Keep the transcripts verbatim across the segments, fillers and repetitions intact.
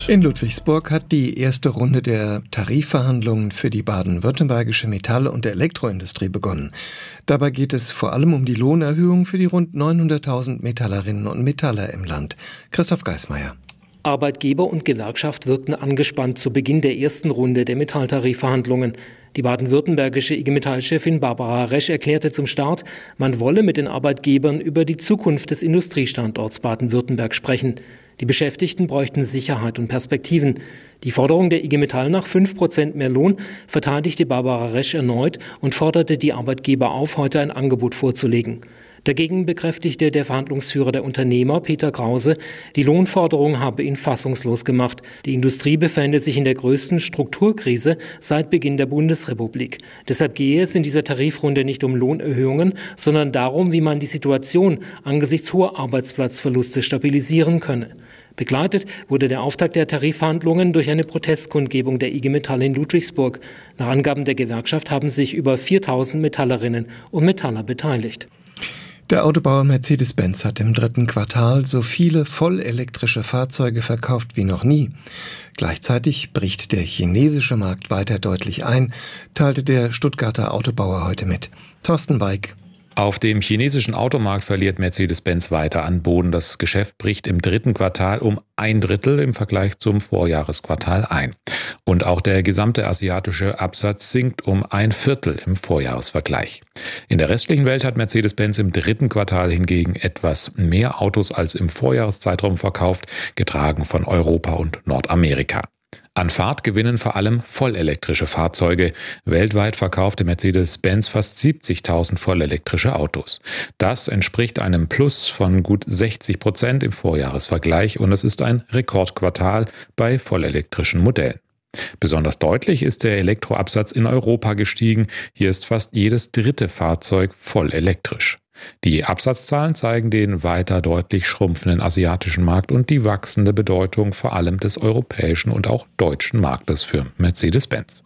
In Ludwigsburg hat die erste Runde der Tarifverhandlungen für die baden-württembergische Metall- und Elektroindustrie begonnen. Dabei geht es vor allem um die Lohnerhöhung für die rund neunhunderttausend Metallerinnen und Metaller im Land. Christoph Geismeier. Arbeitgeber und Gewerkschaft wirkten angespannt zu Beginn der ersten Runde der Metalltarifverhandlungen. Die baden-württembergische I G Metall-Chefin Barbara Resch erklärte zum Start, man wolle mit den Arbeitgebern über die Zukunft des Industriestandorts Baden-Württemberg sprechen. Die Beschäftigten bräuchten Sicherheit und Perspektiven. Die Forderung der I G Metall nach fünf Prozent mehr Lohn verteidigte Barbara Resch erneut und forderte die Arbeitgeber auf, heute ein Angebot vorzulegen. Dagegen bekräftigte der Verhandlungsführer der Unternehmer, Peter Krause, die Lohnforderung habe ihn fassungslos gemacht. Die Industrie befände sich in der größten Strukturkrise seit Beginn der Bundesrepublik. Deshalb gehe es in dieser Tarifrunde nicht um Lohnerhöhungen, sondern darum, wie man die Situation angesichts hoher Arbeitsplatzverluste stabilisieren könne. Begleitet wurde der Auftakt der Tarifverhandlungen durch eine Protestkundgebung der I G Metall in Ludwigsburg. Nach Angaben der Gewerkschaft haben sich über viertausend Metallerinnen und Metaller beteiligt. Der Autobauer Mercedes-Benz hat im dritten Quartal so viele vollelektrische Fahrzeuge verkauft wie noch nie. Gleichzeitig bricht der chinesische Markt weiter deutlich ein, teilte der Stuttgarter Autobauer heute mit. Thorsten Weig. Auf dem chinesischen Automarkt verliert Mercedes-Benz weiter an Boden. Das Geschäft bricht im dritten Quartal um ein Drittel im Vergleich zum Vorjahresquartal ein. Und auch der gesamte asiatische Absatz sinkt um ein Viertel im Vorjahresvergleich. In der restlichen Welt hat Mercedes-Benz im dritten Quartal hingegen etwas mehr Autos als im Vorjahreszeitraum verkauft, getragen von Europa und Nordamerika. An Fahrt gewinnen vor allem vollelektrische Fahrzeuge. Weltweit verkaufte Mercedes-Benz fast siebzigtausend vollelektrische Autos. Das entspricht einem Plus von gut sechzig Prozent im Vorjahresvergleich und es ist ein Rekordquartal bei vollelektrischen Modellen. Besonders deutlich ist der Elektroabsatz in Europa gestiegen. Hier ist fast jedes dritte Fahrzeug voll elektrisch. Die Absatzzahlen zeigen den weiter deutlich schrumpfenden asiatischen Markt und die wachsende Bedeutung vor allem des europäischen und auch deutschen Marktes für Mercedes-Benz.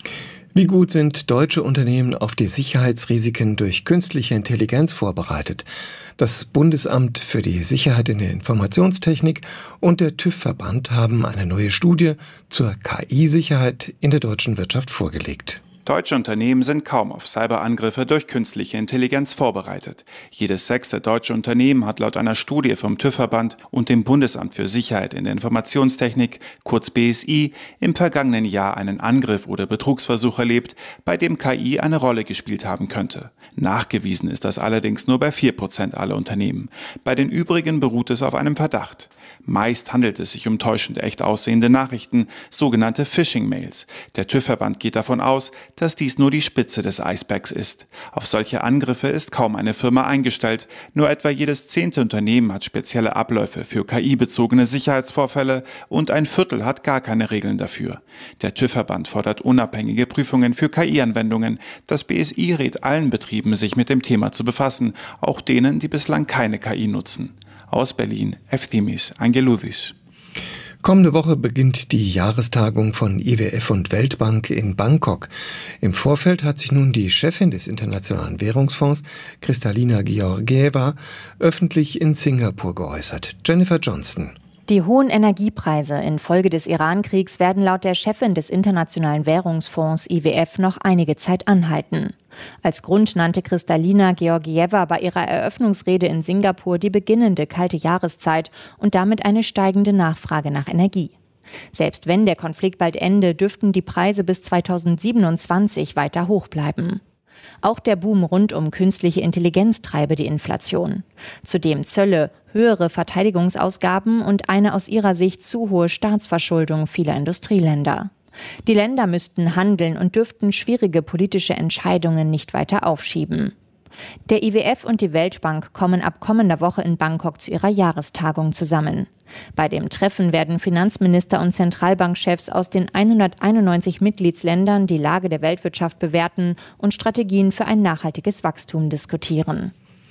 Wie gut sind deutsche Unternehmen auf die Sicherheitsrisiken durch künstliche Intelligenz vorbereitet? Das Bundesamt für die Sicherheit in der Informationstechnik und der TÜV-Verband haben eine neue Studie zur K I-Sicherheit in der deutschen Wirtschaft vorgelegt. Deutsche Unternehmen sind kaum auf Cyberangriffe durch künstliche Intelligenz vorbereitet. Jedes sechste deutsche Unternehmen hat laut einer Studie vom TÜV-Verband und dem Bundesamt für Sicherheit in der Informationstechnik, kurz B S I, im vergangenen Jahr einen Angriff oder Betrugsversuch erlebt, bei dem K I eine Rolle gespielt haben könnte. Nachgewiesen ist das allerdings nur bei vier Prozent aller Unternehmen. Bei den übrigen beruht es auf einem Verdacht. Meist handelt es sich um täuschend echt aussehende Nachrichten, sogenannte Phishing-Mails. Der TÜV-Verband geht davon aus, dass dies nur die Spitze des Eisbergs ist. Auf solche Angriffe ist kaum eine Firma eingestellt. Nur etwa jedes zehnte Unternehmen hat spezielle Abläufe für K I-bezogene Sicherheitsvorfälle und ein Viertel hat gar keine Regeln dafür. Der TÜV-Verband fordert unabhängige Prüfungen für K I-Anwendungen. Das B S I rät allen Betrieben, sich mit dem Thema zu befassen, auch denen, die bislang keine K I nutzen. Aus Berlin, Eftimis Angeloudis. Kommende Woche beginnt die Jahrestagung von I W F und Weltbank in Bangkok. Im Vorfeld hat sich nun die Chefin des Internationalen Währungsfonds, Kristalina Georgieva, öffentlich in Singapur geäußert. Jennifer Johnston. Die hohen Energiepreise infolge des Iran-Kriegs werden laut der Chefin des Internationalen Währungsfonds I W F noch einige Zeit anhalten. Als Grund nannte Kristalina Georgieva bei ihrer Eröffnungsrede in Singapur die beginnende kalte Jahreszeit und damit eine steigende Nachfrage nach Energie. Selbst wenn der Konflikt bald ende, dürften die Preise bis zweitausendsiebenundzwanzig weiter hoch bleiben. Auch der Boom rund um künstliche Intelligenz treibe die Inflation. Zudem Zölle, höhere Verteidigungsausgaben und eine aus ihrer Sicht zu hohe Staatsverschuldung vieler Industrieländer. Die Länder müssten handeln und dürften schwierige politische Entscheidungen nicht weiter aufschieben. Der I W F und die Weltbank kommen ab kommender Woche in Bangkok zu ihrer Jahrestagung zusammen. Bei dem Treffen werden Finanzminister und Zentralbankchefs aus den hunderteinundneunzig Mitgliedsländern die Lage der Weltwirtschaft bewerten und Strategien für ein nachhaltiges Wachstum diskutieren.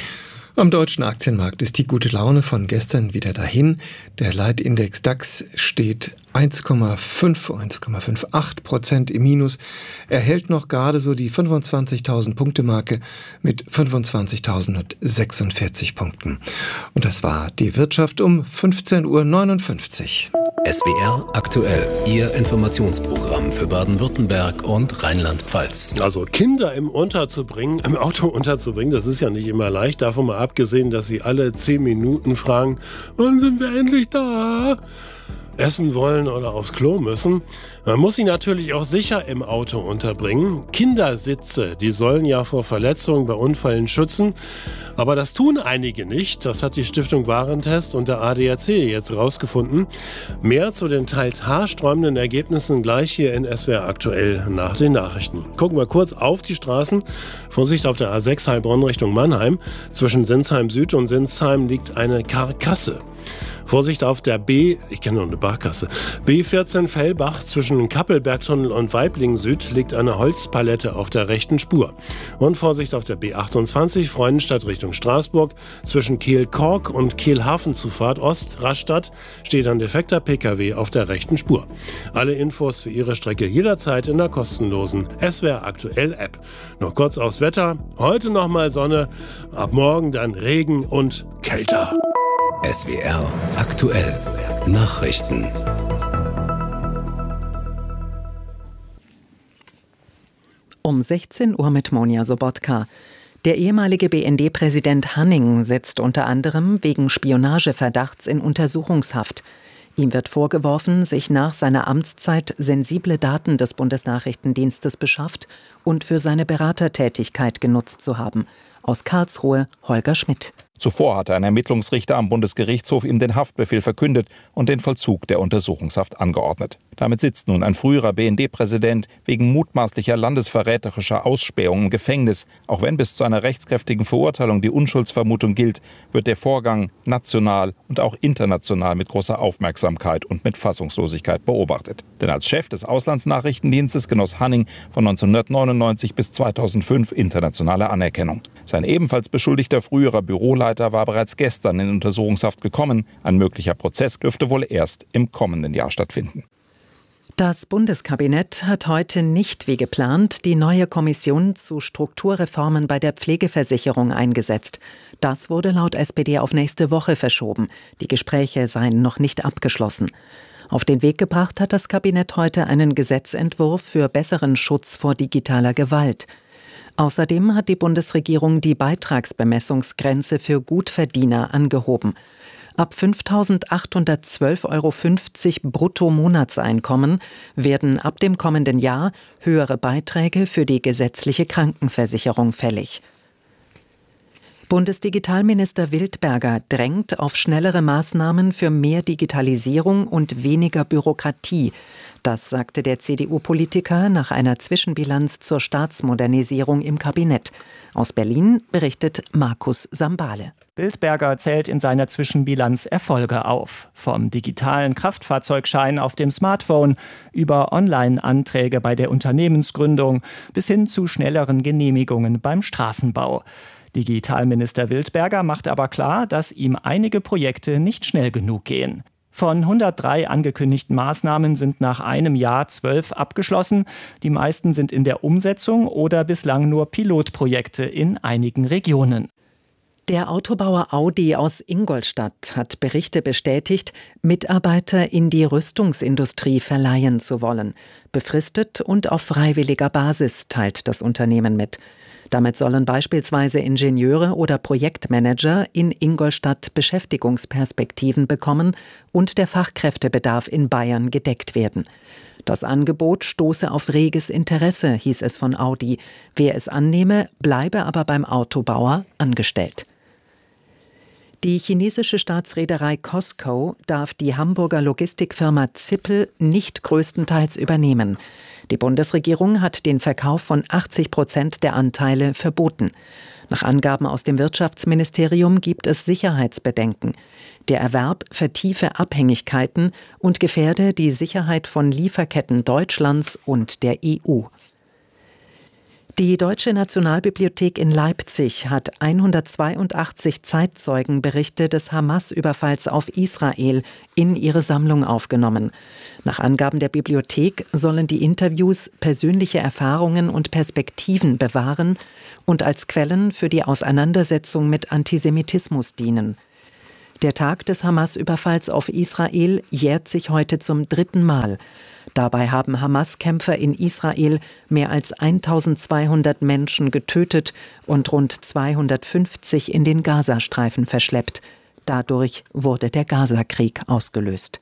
Am deutschen Aktienmarkt ist die gute Laune von gestern wieder dahin. Der Leitindex DAX steht eins Komma fünf, eins Komma achtundfünfzig Prozent im Minus. Er hält noch gerade so die fünfundzwanzigtausend Punkte Marke mit fünfundzwanzigtausendsechsundvierzig Punkten. Und das war die Wirtschaft um fünfzehn Uhr neunundfünfzig. S W R aktuell, Ihr Informationsprogramm für Baden-Württemberg und Rheinland-Pfalz. Also Kinder im unterzubringen, im Auto unterzubringen, das ist ja nicht immer leicht. Davon mal abgesehen, dass sie alle zehn Minuten fragen, wann sind wir endlich da? Essen wollen oder aufs Klo müssen. Man muss sie natürlich auch sicher im Auto unterbringen. Kindersitze, die sollen ja vor Verletzungen bei Unfällen schützen. Aber das tun einige nicht. Das hat die Stiftung Warentest und der A D A C jetzt rausgefunden. Mehr zu den teils haarsträubenden Ergebnissen gleich hier in S W R aktuell nach den Nachrichten. Gucken wir kurz auf die Straßen. Vorsicht auf der A sechs Heilbronn Richtung Mannheim. Zwischen Sinsheim Süd und Sinsheim liegt eine Karkasse. Vorsicht auf der B, ich kenne nur eine Barkasse, B vierzehn Fellbach zwischen Kappelbergtunnel und Weiblingen Süd liegt eine Holzpalette auf der rechten Spur. Und Vorsicht auf der B achtundzwanzig Freudenstadt Richtung Straßburg zwischen Kehl-Kork und Kehl-Hafenzufahrt Ost Rastatt steht ein defekter P K W auf der rechten Spur. Alle Infos für Ihre Strecke jederzeit in der kostenlosen S W R Aktuell App. Noch kurz aufs Wetter. Heute nochmal Sonne, ab morgen dann Regen und kälter. S W R aktuell Nachrichten. Um sechzehn Uhr mit Monja Sobotka. Der ehemalige B N D-Präsident Hanning sitzt unter anderem wegen Spionageverdachts in Untersuchungshaft. Ihm wird vorgeworfen, sich nach seiner Amtszeit sensible Daten des Bundesnachrichtendienstes beschafft und für seine Beratertätigkeit genutzt zu haben. Aus Karlsruhe Holger Schmidt. Zuvor hatte ein Ermittlungsrichter am Bundesgerichtshof ihm den Haftbefehl verkündet und den Vollzug der Untersuchungshaft angeordnet. Damit sitzt nun ein früherer B N D-Präsident wegen mutmaßlicher landesverräterischer Ausspähung im Gefängnis. Auch wenn bis zu einer rechtskräftigen Verurteilung die Unschuldsvermutung gilt, wird der Vorgang national und auch international mit großer Aufmerksamkeit und mit Fassungslosigkeit beobachtet. Denn als Chef des Auslandsnachrichtendienstes genoss Hanning von neunzehnhundertneunundneunzig bis zweitausendfünf internationale Anerkennung. Sein ebenfalls beschuldigter früherer Büroleiter war bereits gestern in Untersuchungshaft gekommen. Ein möglicher Prozess dürfte wohl erst im kommenden Jahr stattfinden. Das Bundeskabinett hat heute nicht wie geplant die neue Kommission zu Strukturreformen bei der Pflegeversicherung eingesetzt. Das wurde laut S P D auf nächste Woche verschoben. Die Gespräche seien noch nicht abgeschlossen. Auf den Weg gebracht hat das Kabinett heute einen Gesetzentwurf für besseren Schutz vor digitaler Gewalt. Außerdem hat die Bundesregierung die Beitragsbemessungsgrenze für Gutverdiener angehoben. Ab fünftausendachthundertzwölf Euro fünfzig brutto Monatseinkommen werden ab dem kommenden Jahr höhere Beiträge für die gesetzliche Krankenversicherung fällig. Bundesdigitalminister Wildberger drängt auf schnellere Maßnahmen für mehr Digitalisierung und weniger Bürokratie. Das sagte der C D U-Politiker nach einer Zwischenbilanz zur Staatsmodernisierung im Kabinett. Aus Berlin berichtet Markus Sambale. Wildberger zählt in seiner Zwischenbilanz Erfolge auf. Vom digitalen Kraftfahrzeugschein auf dem Smartphone über Online-Anträge bei der Unternehmensgründung bis hin zu schnelleren Genehmigungen beim Straßenbau. Digitalminister Wildberger macht aber klar, dass ihm einige Projekte nicht schnell genug gehen. Von hundertdrei angekündigten Maßnahmen sind nach einem Jahr zwölf abgeschlossen. Die meisten sind in der Umsetzung oder bislang nur Pilotprojekte in einigen Regionen. Der Autobauer Audi aus Ingolstadt hat Berichte bestätigt, Mitarbeiter in die Rüstungsindustrie verleihen zu wollen. Befristet und auf freiwilliger Basis, teilt das Unternehmen mit. Damit sollen beispielsweise Ingenieure oder Projektmanager in Ingolstadt Beschäftigungsperspektiven bekommen und der Fachkräftebedarf in Bayern gedeckt werden. Das Angebot stoße auf reges Interesse, hieß es von Audi. Wer es annehme, bleibe aber beim Autobauer angestellt. Die chinesische Staatsreederei COSCO darf die Hamburger Logistikfirma Zippel nicht größtenteils übernehmen. Die Bundesregierung hat den Verkauf von achtzig Prozent der Anteile verboten. Nach Angaben aus dem Wirtschaftsministerium gibt es Sicherheitsbedenken. Der Erwerb vertiefe Abhängigkeiten und gefährde die Sicherheit von Lieferketten Deutschlands und der E U. Die Deutsche Nationalbibliothek in Leipzig hat hundertzweiundachtzig Zeitzeugenberichte des Hamas-Überfalls auf Israel in ihre Sammlung aufgenommen. Nach Angaben der Bibliothek sollen die Interviews persönliche Erfahrungen und Perspektiven bewahren und als Quellen für die Auseinandersetzung mit Antisemitismus dienen. Der Tag des Hamas-Überfalls auf Israel jährt sich heute zum dritten Mal. Dabei haben Hamas-Kämpfer in Israel mehr als eintausendzweihundert Menschen getötet und rund zweihundertfünfzig in den Gazastreifen verschleppt. Dadurch wurde der Gazakrieg ausgelöst.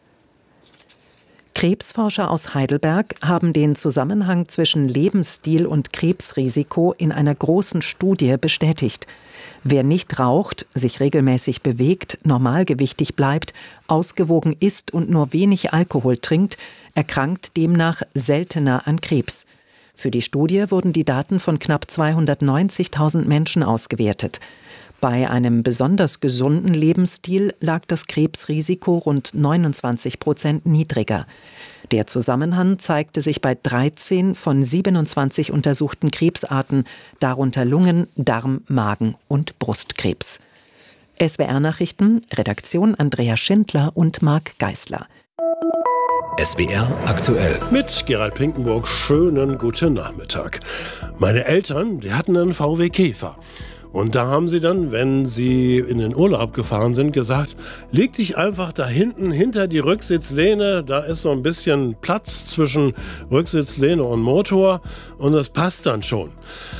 Krebsforscher aus Heidelberg haben den Zusammenhang zwischen Lebensstil und Krebsrisiko in einer großen Studie bestätigt. Wer nicht raucht, sich regelmäßig bewegt, normalgewichtig bleibt, ausgewogen isst und nur wenig Alkohol trinkt, erkrankt demnach seltener an Krebs. Für die Studie wurden die Daten von knapp zweihundertneunzigtausend Menschen ausgewertet. Bei einem besonders gesunden Lebensstil lag das Krebsrisiko rund neunundzwanzig Prozent niedriger. Der Zusammenhang zeigte sich bei dreizehn von siebenundzwanzig untersuchten Krebsarten, darunter Lungen-, Darm-, Magen- und Brustkrebs. S W R-Nachrichten, Redaktion Andrea Schindler und Marc Geisler. S W R aktuell. Mit Gerald Pinkenburg, schönen guten Nachmittag. Meine Eltern, die hatten einen V W Käfer. Und da haben sie dann, wenn sie in den Urlaub gefahren sind, gesagt, leg dich einfach da hinten hinter die Rücksitzlehne, da ist so ein bisschen Platz zwischen Rücksitzlehne und Motor und das passt dann schon.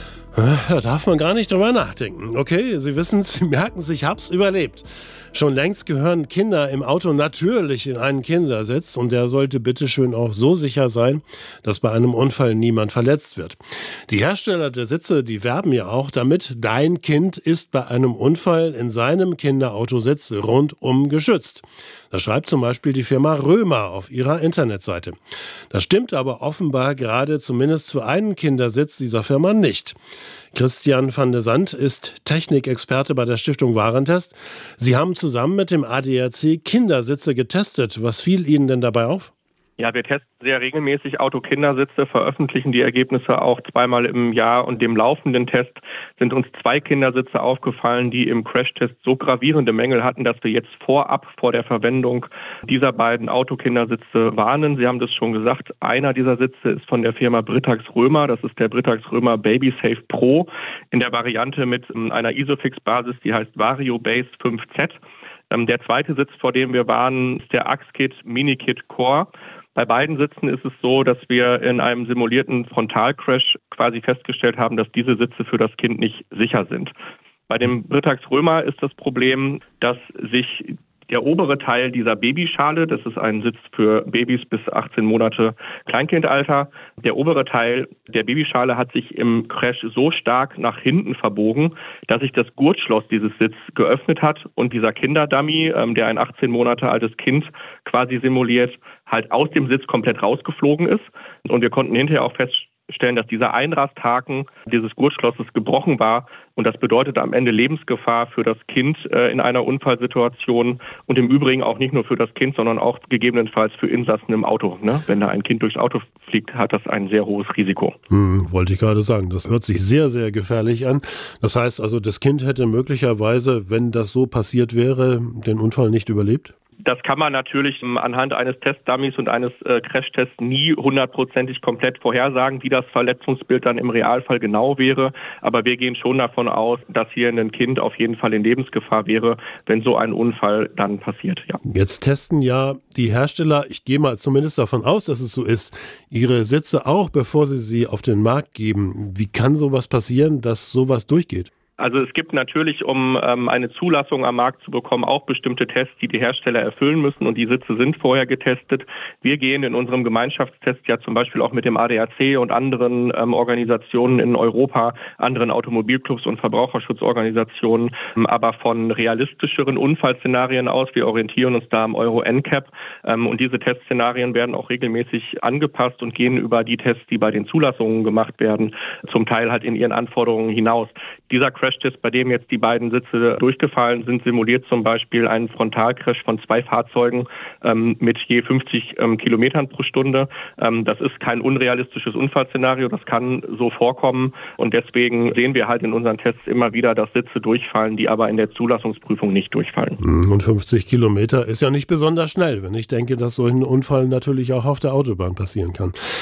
Da darf man gar nicht drüber nachdenken. Okay, Sie wissen es, Sie merken es, ich hab's überlebt. Schon längst gehören Kinder im Auto natürlich in einen Kindersitz und der sollte bitteschön auch so sicher sein, dass bei einem Unfall niemand verletzt wird. Die Hersteller der Sitze, die werben ja auch damit, dein Kind ist bei einem Unfall in seinem Kinderautositz rundum geschützt. Das schreibt zum Beispiel die Firma Römer auf ihrer Internetseite. Das stimmt aber offenbar gerade zumindest für einen Kindersitz dieser Firma nicht. Christian van de Sand ist Technikexperte bei der Stiftung Warentest. Sie haben zusammen mit dem A D A C Kindersitze getestet. Was fiel Ihnen denn dabei auf? Ja, wir testen sehr regelmäßig Auto-Kindersitze, veröffentlichen die Ergebnisse auch zweimal im Jahr und dem laufenden Test sind uns zwei Kindersitze aufgefallen, die im Crashtest so gravierende Mängel hatten, dass wir jetzt vorab vor der Verwendung dieser beiden Auto-Kindersitze warnen. Sie haben das schon gesagt, einer dieser Sitze ist von der Firma Britax Römer, das ist der Britax Römer BabySafe Pro in der Variante mit einer Isofix-Basis, die heißt VarioBase fünf Z. Der zweite Sitz, vor dem wir waren, ist der Axkit Minikit Core. Bei beiden Sitzen ist es so, dass wir in einem simulierten Frontalcrash quasi festgestellt haben, dass diese Sitze für das Kind nicht sicher sind. Bei dem Britax Römer ist das Problem, dass sich der obere Teil dieser Babyschale, das ist ein Sitz für Babys bis achtzehn Monate Kleinkindalter, der obere Teil der Babyschale hat sich im Crash so stark nach hinten verbogen, dass sich das Gurtschloss dieses Sitzes geöffnet hat und dieser Kinderdummy, der ein achtzehn Monate altes Kind quasi simuliert, halt aus dem Sitz komplett rausgeflogen ist. Und wir konnten hinterher auch feststellen, dass dieser Einrasthaken dieses Gurtschlosses gebrochen war. Und das bedeutet am Ende Lebensgefahr für das Kind äh, in einer Unfallsituation und im Übrigen auch nicht nur für das Kind, sondern auch gegebenenfalls für Insassen im Auto. Ne? Wenn da ein Kind durchs Auto fliegt, hat das ein sehr hohes Risiko. Hm, wollte ich gerade sagen. Das hört sich sehr, sehr gefährlich an. Das heißt also, das Kind hätte möglicherweise, wenn das so passiert wäre, den Unfall nicht überlebt? Das kann man natürlich anhand eines Testdummies und eines äh, Crashtests nie hundertprozentig komplett vorhersagen, wie das Verletzungsbild dann im Realfall genau wäre. Aber wir gehen schon davon aus, dass hier ein Kind auf jeden Fall in Lebensgefahr wäre, wenn so ein Unfall dann passiert. Ja. Jetzt testen ja die Hersteller, ich gehe mal zumindest davon aus, dass es so ist, ihre Sitze auch, bevor sie sie auf den Markt geben. Wie kann sowas passieren, dass sowas durchgeht? Also es gibt natürlich, um ähm, eine Zulassung am Markt zu bekommen, auch bestimmte Tests, die die Hersteller erfüllen müssen und die Sitze sind vorher getestet. Wir gehen in unserem Gemeinschaftstest ja zum Beispiel auch mit dem A D A C und anderen ähm, Organisationen in Europa, anderen Automobilclubs und Verbraucherschutzorganisationen, ähm, aber von realistischeren Unfallszenarien aus. Wir orientieren uns da am Euro N C A P ähm, und diese Testszenarien werden auch regelmäßig angepasst und gehen über die Tests, die bei den Zulassungen gemacht werden, zum Teil halt in ihren Anforderungen hinaus. Dieser Crashtest, bei dem jetzt die beiden Sitze durchgefallen sind, simuliert zum Beispiel einen Frontalcrash von zwei Fahrzeugen ähm, mit je fünfzig ähm, Kilometern pro Stunde. Ähm, das ist kein unrealistisches Unfallszenario, das kann so vorkommen und deswegen sehen wir halt in unseren Tests immer wieder, dass Sitze durchfallen, die aber in der Zulassungsprüfung nicht durchfallen. Und fünfzig Kilometer ist ja nicht besonders schnell, wenn ich denke, dass so ein Unfall natürlich auch auf der Autobahn passieren kann.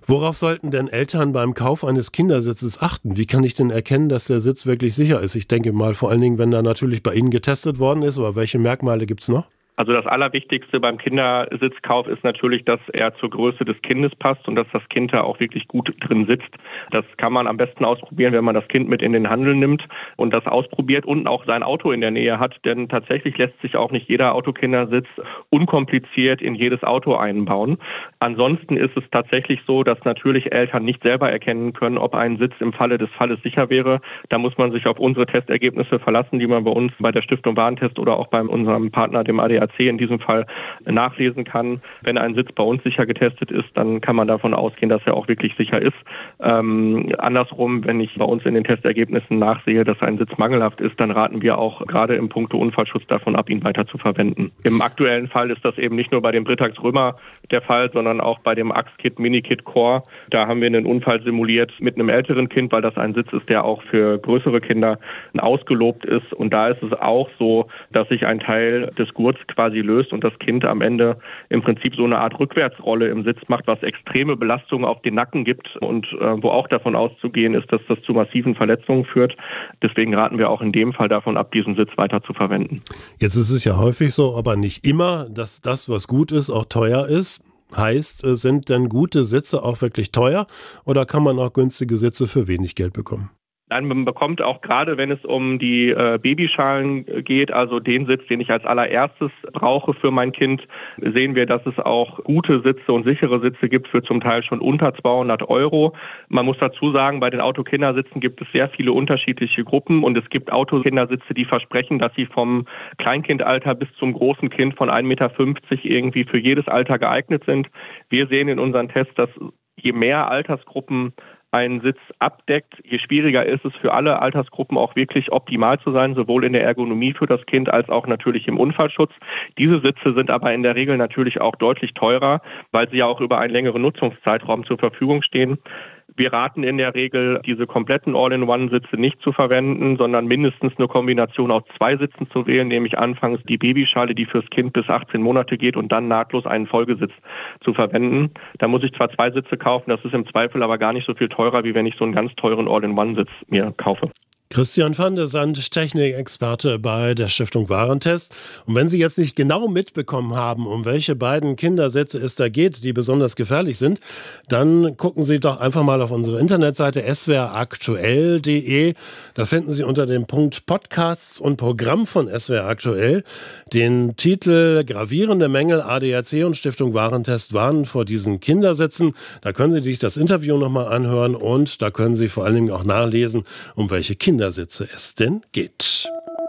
Worauf sollten denn Eltern beim Kauf eines Kindersitzes achten? Wie kann ich denn erkennen, dass der Sitz wirklich sicher ist? Ich denke mal vor allen Dingen, wenn da natürlich bei Ihnen getestet worden ist, aber welche Merkmale gibt es noch? Also das Allerwichtigste beim Kindersitzkauf ist natürlich, dass er zur Größe des Kindes passt und dass das Kind da auch wirklich gut drin sitzt. Das kann man am besten ausprobieren, wenn man das Kind mit in den Handel nimmt und das ausprobiert und auch sein Auto in der Nähe hat. Denn tatsächlich lässt sich auch nicht jeder Autokindersitz unkompliziert in jedes Auto einbauen. Ansonsten ist es tatsächlich so, dass natürlich Eltern nicht selber erkennen können, ob ein Sitz im Falle des Falles sicher wäre. Da muss man sich auf unsere Testergebnisse verlassen, die man bei uns bei der Stiftung Warentest oder auch bei unserem Partner, dem A D A C, in diesem Fall nachlesen kann. Wenn ein Sitz bei uns sicher getestet ist, dann kann man davon ausgehen, dass er auch wirklich sicher ist. Ähm, andersrum, wenn ich bei uns in den Testergebnissen nachsehe, dass ein Sitz mangelhaft ist, dann raten wir auch gerade im Punkto Unfallschutz davon ab, ihn weiter zu verwenden. Im aktuellen Fall ist das eben nicht nur bei dem Britax Römer der Fall, sondern auch bei dem Axkit Minikit Core. Da haben wir einen Unfall simuliert mit einem älteren Kind, weil das ein Sitz ist, der auch für größere Kinder ausgelobt ist. Und da ist es auch so, dass sich ein Teil des Gurts quasi löst und das Kind am Ende im Prinzip so eine Art Rückwärtsrolle im Sitz macht, was extreme Belastungen auf den Nacken gibt und äh, wo auch davon auszugehen ist, dass das zu massiven Verletzungen führt. Deswegen raten wir auch in dem Fall davon ab, diesen Sitz weiter zu verwenden. Jetzt ist es ja häufig so, aber nicht immer, dass das, was gut ist, auch teuer ist. Heißt, sind denn gute Sitze auch wirklich teuer oder kann man auch günstige Sitze für wenig Geld bekommen? Nein, man bekommt auch gerade, wenn es um die äh, Babyschalen geht, also den Sitz, den ich als allererstes brauche für mein Kind, sehen wir, dass es auch gute Sitze und sichere Sitze gibt für zum Teil schon unter zweihundert Euro. Man muss dazu sagen, bei den Autokindersitzen gibt es sehr viele unterschiedliche Gruppen und es gibt Autokindersitze, die versprechen, dass sie vom Kleinkindalter bis zum großen Kind von ein Meter fünfzig irgendwie für jedes Alter geeignet sind. Wir sehen in unseren Tests, dass je mehr Altersgruppen einen Sitz abdeckt, je schwieriger ist es für alle Altersgruppen auch wirklich optimal zu sein, sowohl in der Ergonomie für das Kind als auch natürlich im Unfallschutz. Diese Sitze sind aber in der Regel natürlich auch deutlich teurer, weil sie ja auch über einen längeren Nutzungszeitraum zur Verfügung stehen. Wir raten in der Regel, diese kompletten All-in-One-Sitze nicht zu verwenden, sondern mindestens eine Kombination aus zwei Sitzen zu wählen, nämlich anfangs die Babyschale, die fürs Kind bis achtzehn Monate geht und dann nahtlos einen Folgesitz zu verwenden. Da muss ich zwar zwei Sitze kaufen, das ist im Zweifel aber gar nicht so viel teurer, wie wenn ich so einen ganz teuren All-in-One-Sitz mir kaufe. Christian van der Sand, Technikexperte bei der Stiftung Warentest. Und wenn Sie jetzt nicht genau mitbekommen haben, um welche beiden Kindersitze es da geht, die besonders gefährlich sind, dann gucken Sie doch einfach mal auf unsere Internetseite s w r aktuell punkt de. Da finden Sie unter dem Punkt Podcasts und Programm von S W R Aktuell den Titel Gravierende Mängel, A D A C und Stiftung Warentest warnen vor diesen Kindersitzen. Da können Sie sich das Interview nochmal anhören und da können Sie vor allen Dingen auch nachlesen, um welche Kinder Kindersitze es denn geht.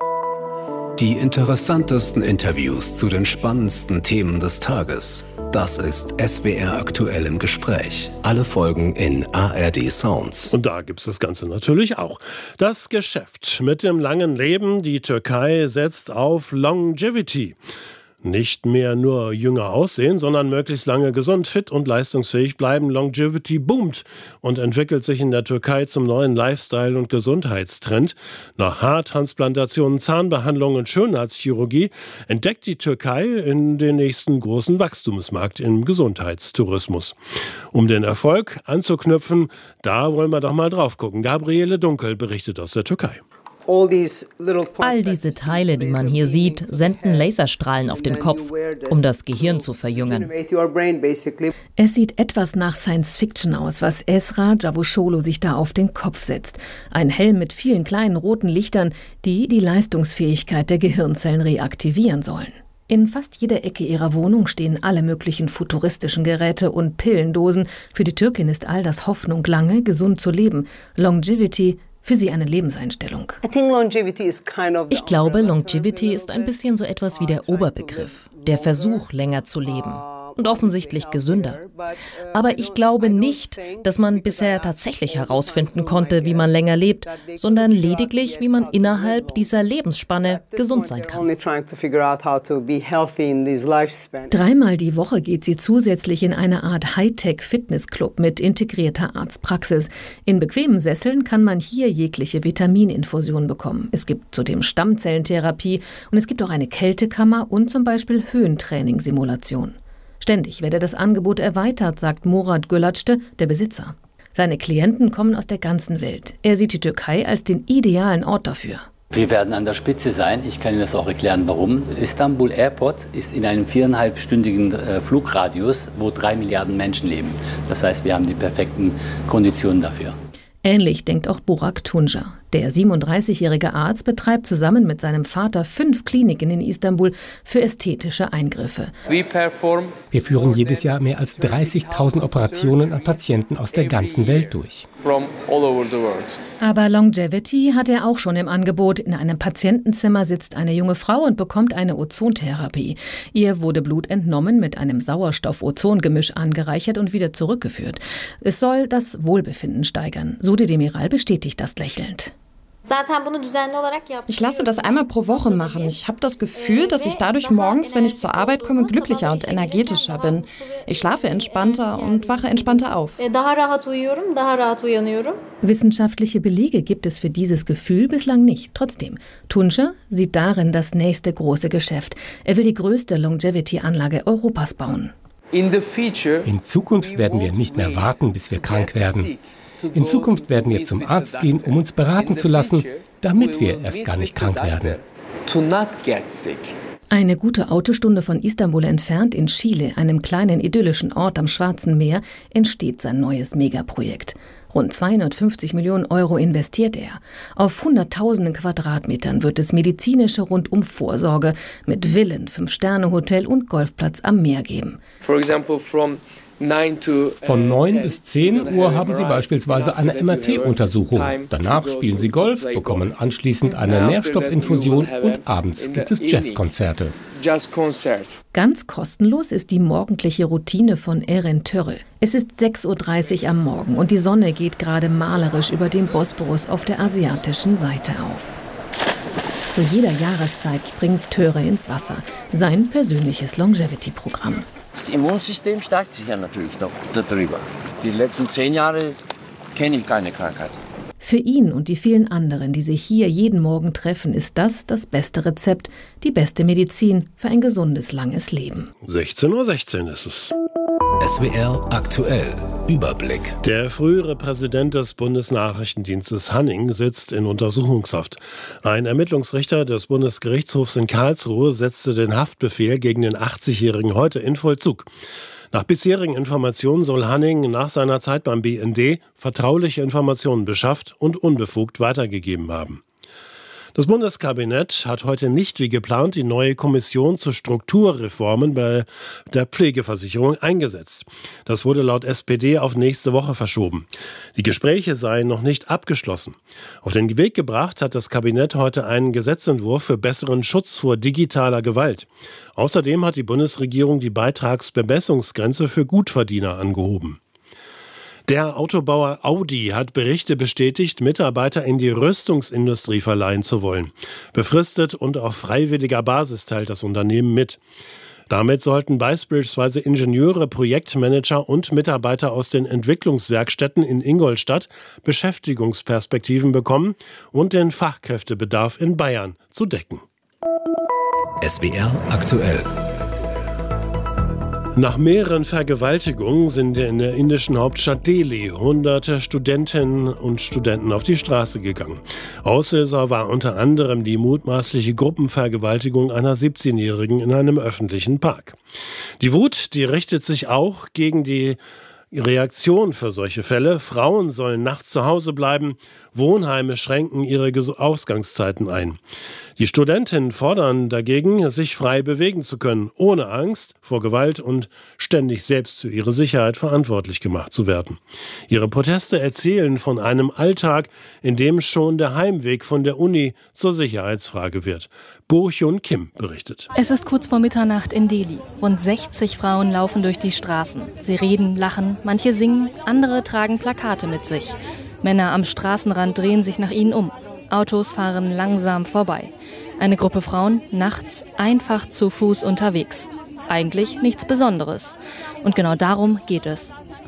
Die interessantesten Interviews zu den spannendsten Themen des Tages. Das ist S W R Aktuell im Gespräch. Alle Folgen in A R D Sounds. Und da gibt es das Ganze natürlich auch. Das Geschäft mit dem langen Leben. Die Türkei setzt auf Longevity. Nicht mehr nur jünger aussehen, sondern möglichst lange gesund, fit und leistungsfähig bleiben. Longevity boomt und entwickelt sich in der Türkei zum neuen Lifestyle- und Gesundheitstrend. Nach Haartransplantationen, Zahnbehandlungen und Schönheitschirurgie entdeckt die Türkei in den nächsten großen Wachstumsmarkt im Gesundheitstourismus. Um den Erfolg anzuknüpfen, da wollen wir doch mal drauf gucken. Gabriele Dunkel berichtet aus der Türkei. All diese Teile, die man hier sieht, senden Laserstrahlen auf den Kopf, um das Gehirn zu verjüngen. Es sieht etwas nach Science-Fiction aus, was Esra Cavusoglu sich da auf den Kopf setzt. Ein Helm mit vielen kleinen roten Lichtern, die die Leistungsfähigkeit der Gehirnzellen reaktivieren sollen. In fast jeder Ecke ihrer Wohnung stehen alle möglichen futuristischen Geräte und Pillendosen. Für die Türkin ist all das Hoffnung, lange gesund zu leben. Longevity, für sie eine Lebenseinstellung. Ich glaube, Longevity ist ein bisschen so etwas wie der Oberbegriff, der Versuch, länger zu leben. Und offensichtlich gesünder. Aber ich glaube nicht, dass man bisher tatsächlich herausfinden konnte, wie man länger lebt, sondern lediglich, wie man innerhalb dieser Lebensspanne gesund sein kann. Dreimal die Woche geht sie zusätzlich in eine Art Hightech-Fitnessclub mit integrierter Arztpraxis. In bequemen Sesseln kann man hier jegliche Vitamininfusion bekommen. Es gibt zudem Stammzellentherapie und es gibt auch eine Kältekammer und zum Beispiel Höhentraining-Simulation. Ständig werde das Angebot erweitert, sagt Murat Gölacste, der Besitzer. Seine Klienten kommen aus der ganzen Welt. Er sieht die Türkei als den idealen Ort dafür. Wir werden an der Spitze sein. Ich kann Ihnen das auch erklären, warum. Istanbul Airport ist in einem viereinhalbstündigen äh, Flugradius, wo drei Milliarden Menschen leben. Das heißt, wir haben die perfekten Konditionen dafür. Ähnlich denkt auch Burak Tunca. Der siebenunddreißigjährige Arzt betreibt zusammen mit seinem Vater fünf Kliniken in Istanbul für ästhetische Eingriffe. Wir führen jedes Jahr mehr als dreißigtausend Operationen an Patienten aus der ganzen Welt durch. Aber Longevity hat er auch schon im Angebot. In einem Patientenzimmer sitzt eine junge Frau und bekommt eine Ozontherapie. Ihr wurde Blut entnommen, mit einem Sauerstoff-Ozon-Gemisch angereichert und wieder zurückgeführt. Es soll das Wohlbefinden steigern. Sudi Demiral bestätigt das lächelnd. Ich lasse das einmal pro Woche machen. Ich habe das Gefühl, dass ich dadurch morgens, wenn ich zur Arbeit komme, glücklicher und energetischer bin. Ich schlafe entspannter und wache entspannter auf. Wissenschaftliche Belege gibt es für dieses Gefühl bislang nicht. Trotzdem, Tunca sieht darin das nächste große Geschäft. Er will die größte Longevity-Anlage Europas bauen. In Zukunft werden wir nicht mehr warten, bis wir krank werden. In Zukunft werden wir zum Arzt gehen, um uns beraten zu lassen, damit wir erst gar nicht krank werden. Eine gute Autostunde von Istanbul entfernt in Chile, einem kleinen idyllischen Ort am Schwarzen Meer, entsteht sein neues Megaprojekt. Rund zweihundertfünfzig Millionen Euro investiert er. Auf hunderttausenden Quadratmetern wird es medizinische Rundum-Vorsorge mit Villen, Fünf-Sterne-Hotel und Golfplatz am Meer geben. Von neun bis zehn Uhr haben Sie beispielsweise eine M R T-Untersuchung. Danach spielen Sie Golf, bekommen anschließend eine Nährstoffinfusion und abends gibt es Jazzkonzerte. Ganz kostenlos ist die morgendliche Routine von Eren Törre. Es ist sechs Uhr dreißig am Morgen und die Sonne geht gerade malerisch über den Bosporus auf der asiatischen Seite auf. Zu jeder Jahreszeit springt Törre ins Wasser. Sein persönliches Longevity-Programm. Das Immunsystem stärkt sich ja natürlich noch darüber. Die letzten zehn Jahre kenne ich keine Krankheit. Für ihn und die vielen anderen, die sich hier jeden Morgen treffen, ist das das beste Rezept, die beste Medizin für ein gesundes, langes Leben. sechzehn Uhr sechzehn ist es. S W R aktuell. Überblick. Der frühere Präsident des Bundesnachrichtendienstes Hanning sitzt in Untersuchungshaft. Ein Ermittlungsrichter des Bundesgerichtshofs in Karlsruhe setzte den Haftbefehl gegen den achtzigjährigen heute in Vollzug. Nach bisherigen Informationen soll Hanning nach seiner Zeit beim B N D vertrauliche Informationen beschafft und unbefugt weitergegeben haben. Das Bundeskabinett hat heute nicht wie geplant die neue Kommission zu Strukturreformen bei der Pflegeversicherung eingesetzt. Das wurde laut S P D auf nächste Woche verschoben. Die Gespräche seien noch nicht abgeschlossen. Auf den Weg gebracht hat das Kabinett heute einen Gesetzentwurf für besseren Schutz vor digitaler Gewalt. Außerdem hat die Bundesregierung die Beitragsbemessungsgrenze für Gutverdiener angehoben. Der Autobauer Audi hat Berichte bestätigt, Mitarbeiter in die Rüstungsindustrie verleihen zu wollen. Befristet und auf freiwilliger Basis teilt das Unternehmen mit. Damit sollten beispielsweise Ingenieure, Projektmanager und Mitarbeiter aus den Entwicklungswerkstätten in Ingolstadt Beschäftigungsperspektiven bekommen und den Fachkräftebedarf in Bayern zu decken. S W R aktuell. Nach mehreren Vergewaltigungen sind in der indischen Hauptstadt Delhi hunderte Studentinnen und Studenten auf die Straße gegangen. Auslöser war unter anderem die mutmaßliche Gruppenvergewaltigung einer siebzehnjährigen in einem öffentlichen Park. Die Wut, die richtet sich auch gegen die Reaktion für solche Fälle. Frauen sollen nachts zu Hause bleiben, Wohnheime schränken ihre Ausgangszeiten ein. Die Studentinnen fordern dagegen, sich frei bewegen zu können, ohne Angst vor Gewalt und ständig selbst für ihre Sicherheit verantwortlich gemacht zu werden. Ihre Proteste erzählen von einem Alltag, in dem schon der Heimweg von der Uni zur Sicherheitsfrage wird. Bo-Hyun Kim berichtet. Es ist kurz vor Mitternacht in Delhi. Rund sechzig Frauen laufen durch die Straßen. Sie reden, lachen, manche singen, andere tragen Plakate mit sich. Männer am Straßenrand drehen sich nach ihnen um. Autos fahren langsam vorbei. Eine Gruppe Frauen nachts einfach zu Fuß unterwegs. Eigentlich nichts Besonderes. Und genau darum geht es.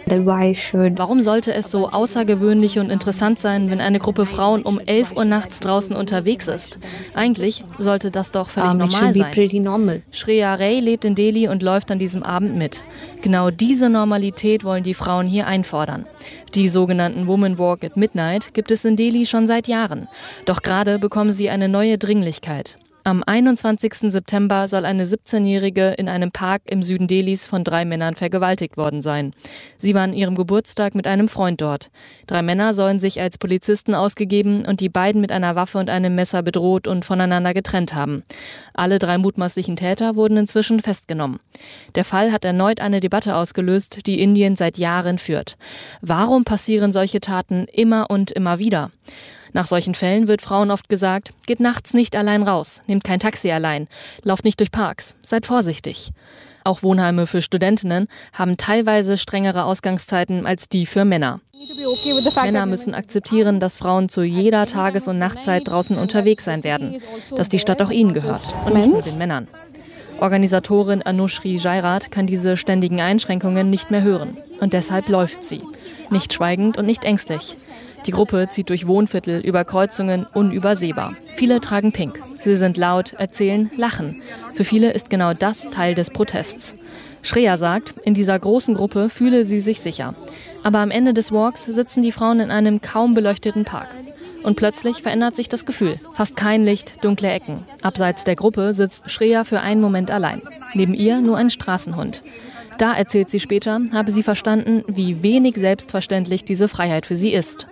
Warum sollte es so außergewöhnlich und interessant sein, wenn eine Gruppe Frauen um elf Uhr nachts draußen unterwegs ist? Eigentlich sollte das doch völlig um, normal sein. Shreya Ray lebt in Delhi und läuft an diesem Abend mit. Genau diese Normalität wollen die Frauen hier einfordern. Die sogenannten Women Walk at Midnight gibt es in Delhi schon seit Jahren. Doch gerade bekommen sie eine neue Dringlichkeit. Am einundzwanzigsten September soll eine siebzehnjährige in einem Park im Süden Delhis von drei Männern vergewaltigt worden sein. Sie war an ihrem Geburtstag mit einem Freund dort. Drei Männer sollen sich als Polizisten ausgegeben und die beiden mit einer Waffe und einem Messer bedroht und voneinander getrennt haben. Alle drei mutmaßlichen Täter wurden inzwischen festgenommen. Der Fall hat erneut eine Debatte ausgelöst, die Indien seit Jahren führt. Warum passieren solche Taten immer und immer wieder? Nach solchen Fällen wird Frauen oft gesagt, geht nachts nicht allein raus, nehmt kein Taxi allein, lauft nicht durch Parks, seid vorsichtig. Auch Wohnheime für Studentinnen haben teilweise strengere Ausgangszeiten als die für Männer. Männer müssen akzeptieren, dass Frauen zu jeder Tages- und Nachtzeit draußen unterwegs sein werden, dass die Stadt auch ihnen gehört und nicht nur den Männern. Organisatorin Anushri Jairat kann diese ständigen Einschränkungen nicht mehr hören. Und deshalb läuft sie. Nicht schweigend und nicht ängstlich. Die Gruppe zieht durch Wohnviertel, über Kreuzungen, unübersehbar. Viele tragen pink. Sie sind laut, erzählen, lachen. Für viele ist genau das Teil des Protests. Shreya sagt, in dieser großen Gruppe fühle sie sich sicher. Aber am Ende des Walks sitzen die Frauen in einem kaum beleuchteten Park. Und plötzlich verändert sich das Gefühl. Fast kein Licht, dunkle Ecken. Abseits der Gruppe sitzt Shreya für einen Moment allein. Neben ihr nur ein Straßenhund. Da, erzählt sie später, habe sie verstanden, wie wenig selbstverständlich diese Freiheit für sie ist.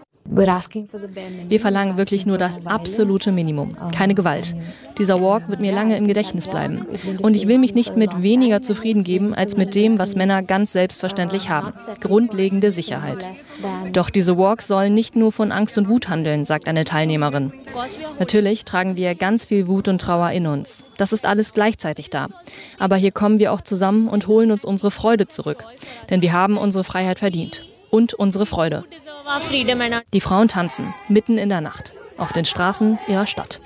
Wir verlangen wirklich nur das absolute Minimum, keine Gewalt. Dieser Walk wird mir lange im Gedächtnis bleiben. Und ich will mich nicht mit weniger zufrieden geben, als mit dem, was Männer ganz selbstverständlich haben. Grundlegende Sicherheit. Doch diese Walks sollen nicht nur von Angst und Wut handeln, sagt eine Teilnehmerin. Natürlich tragen wir ganz viel Wut und Trauer in uns. Das ist alles gleichzeitig da. Aber hier kommen wir auch zusammen und holen uns unsere Freude zurück. Denn wir haben unsere Freiheit verdient. Und unsere Freude. Die Frauen tanzen, mitten in der Nacht, auf den Straßen ihrer Stadt.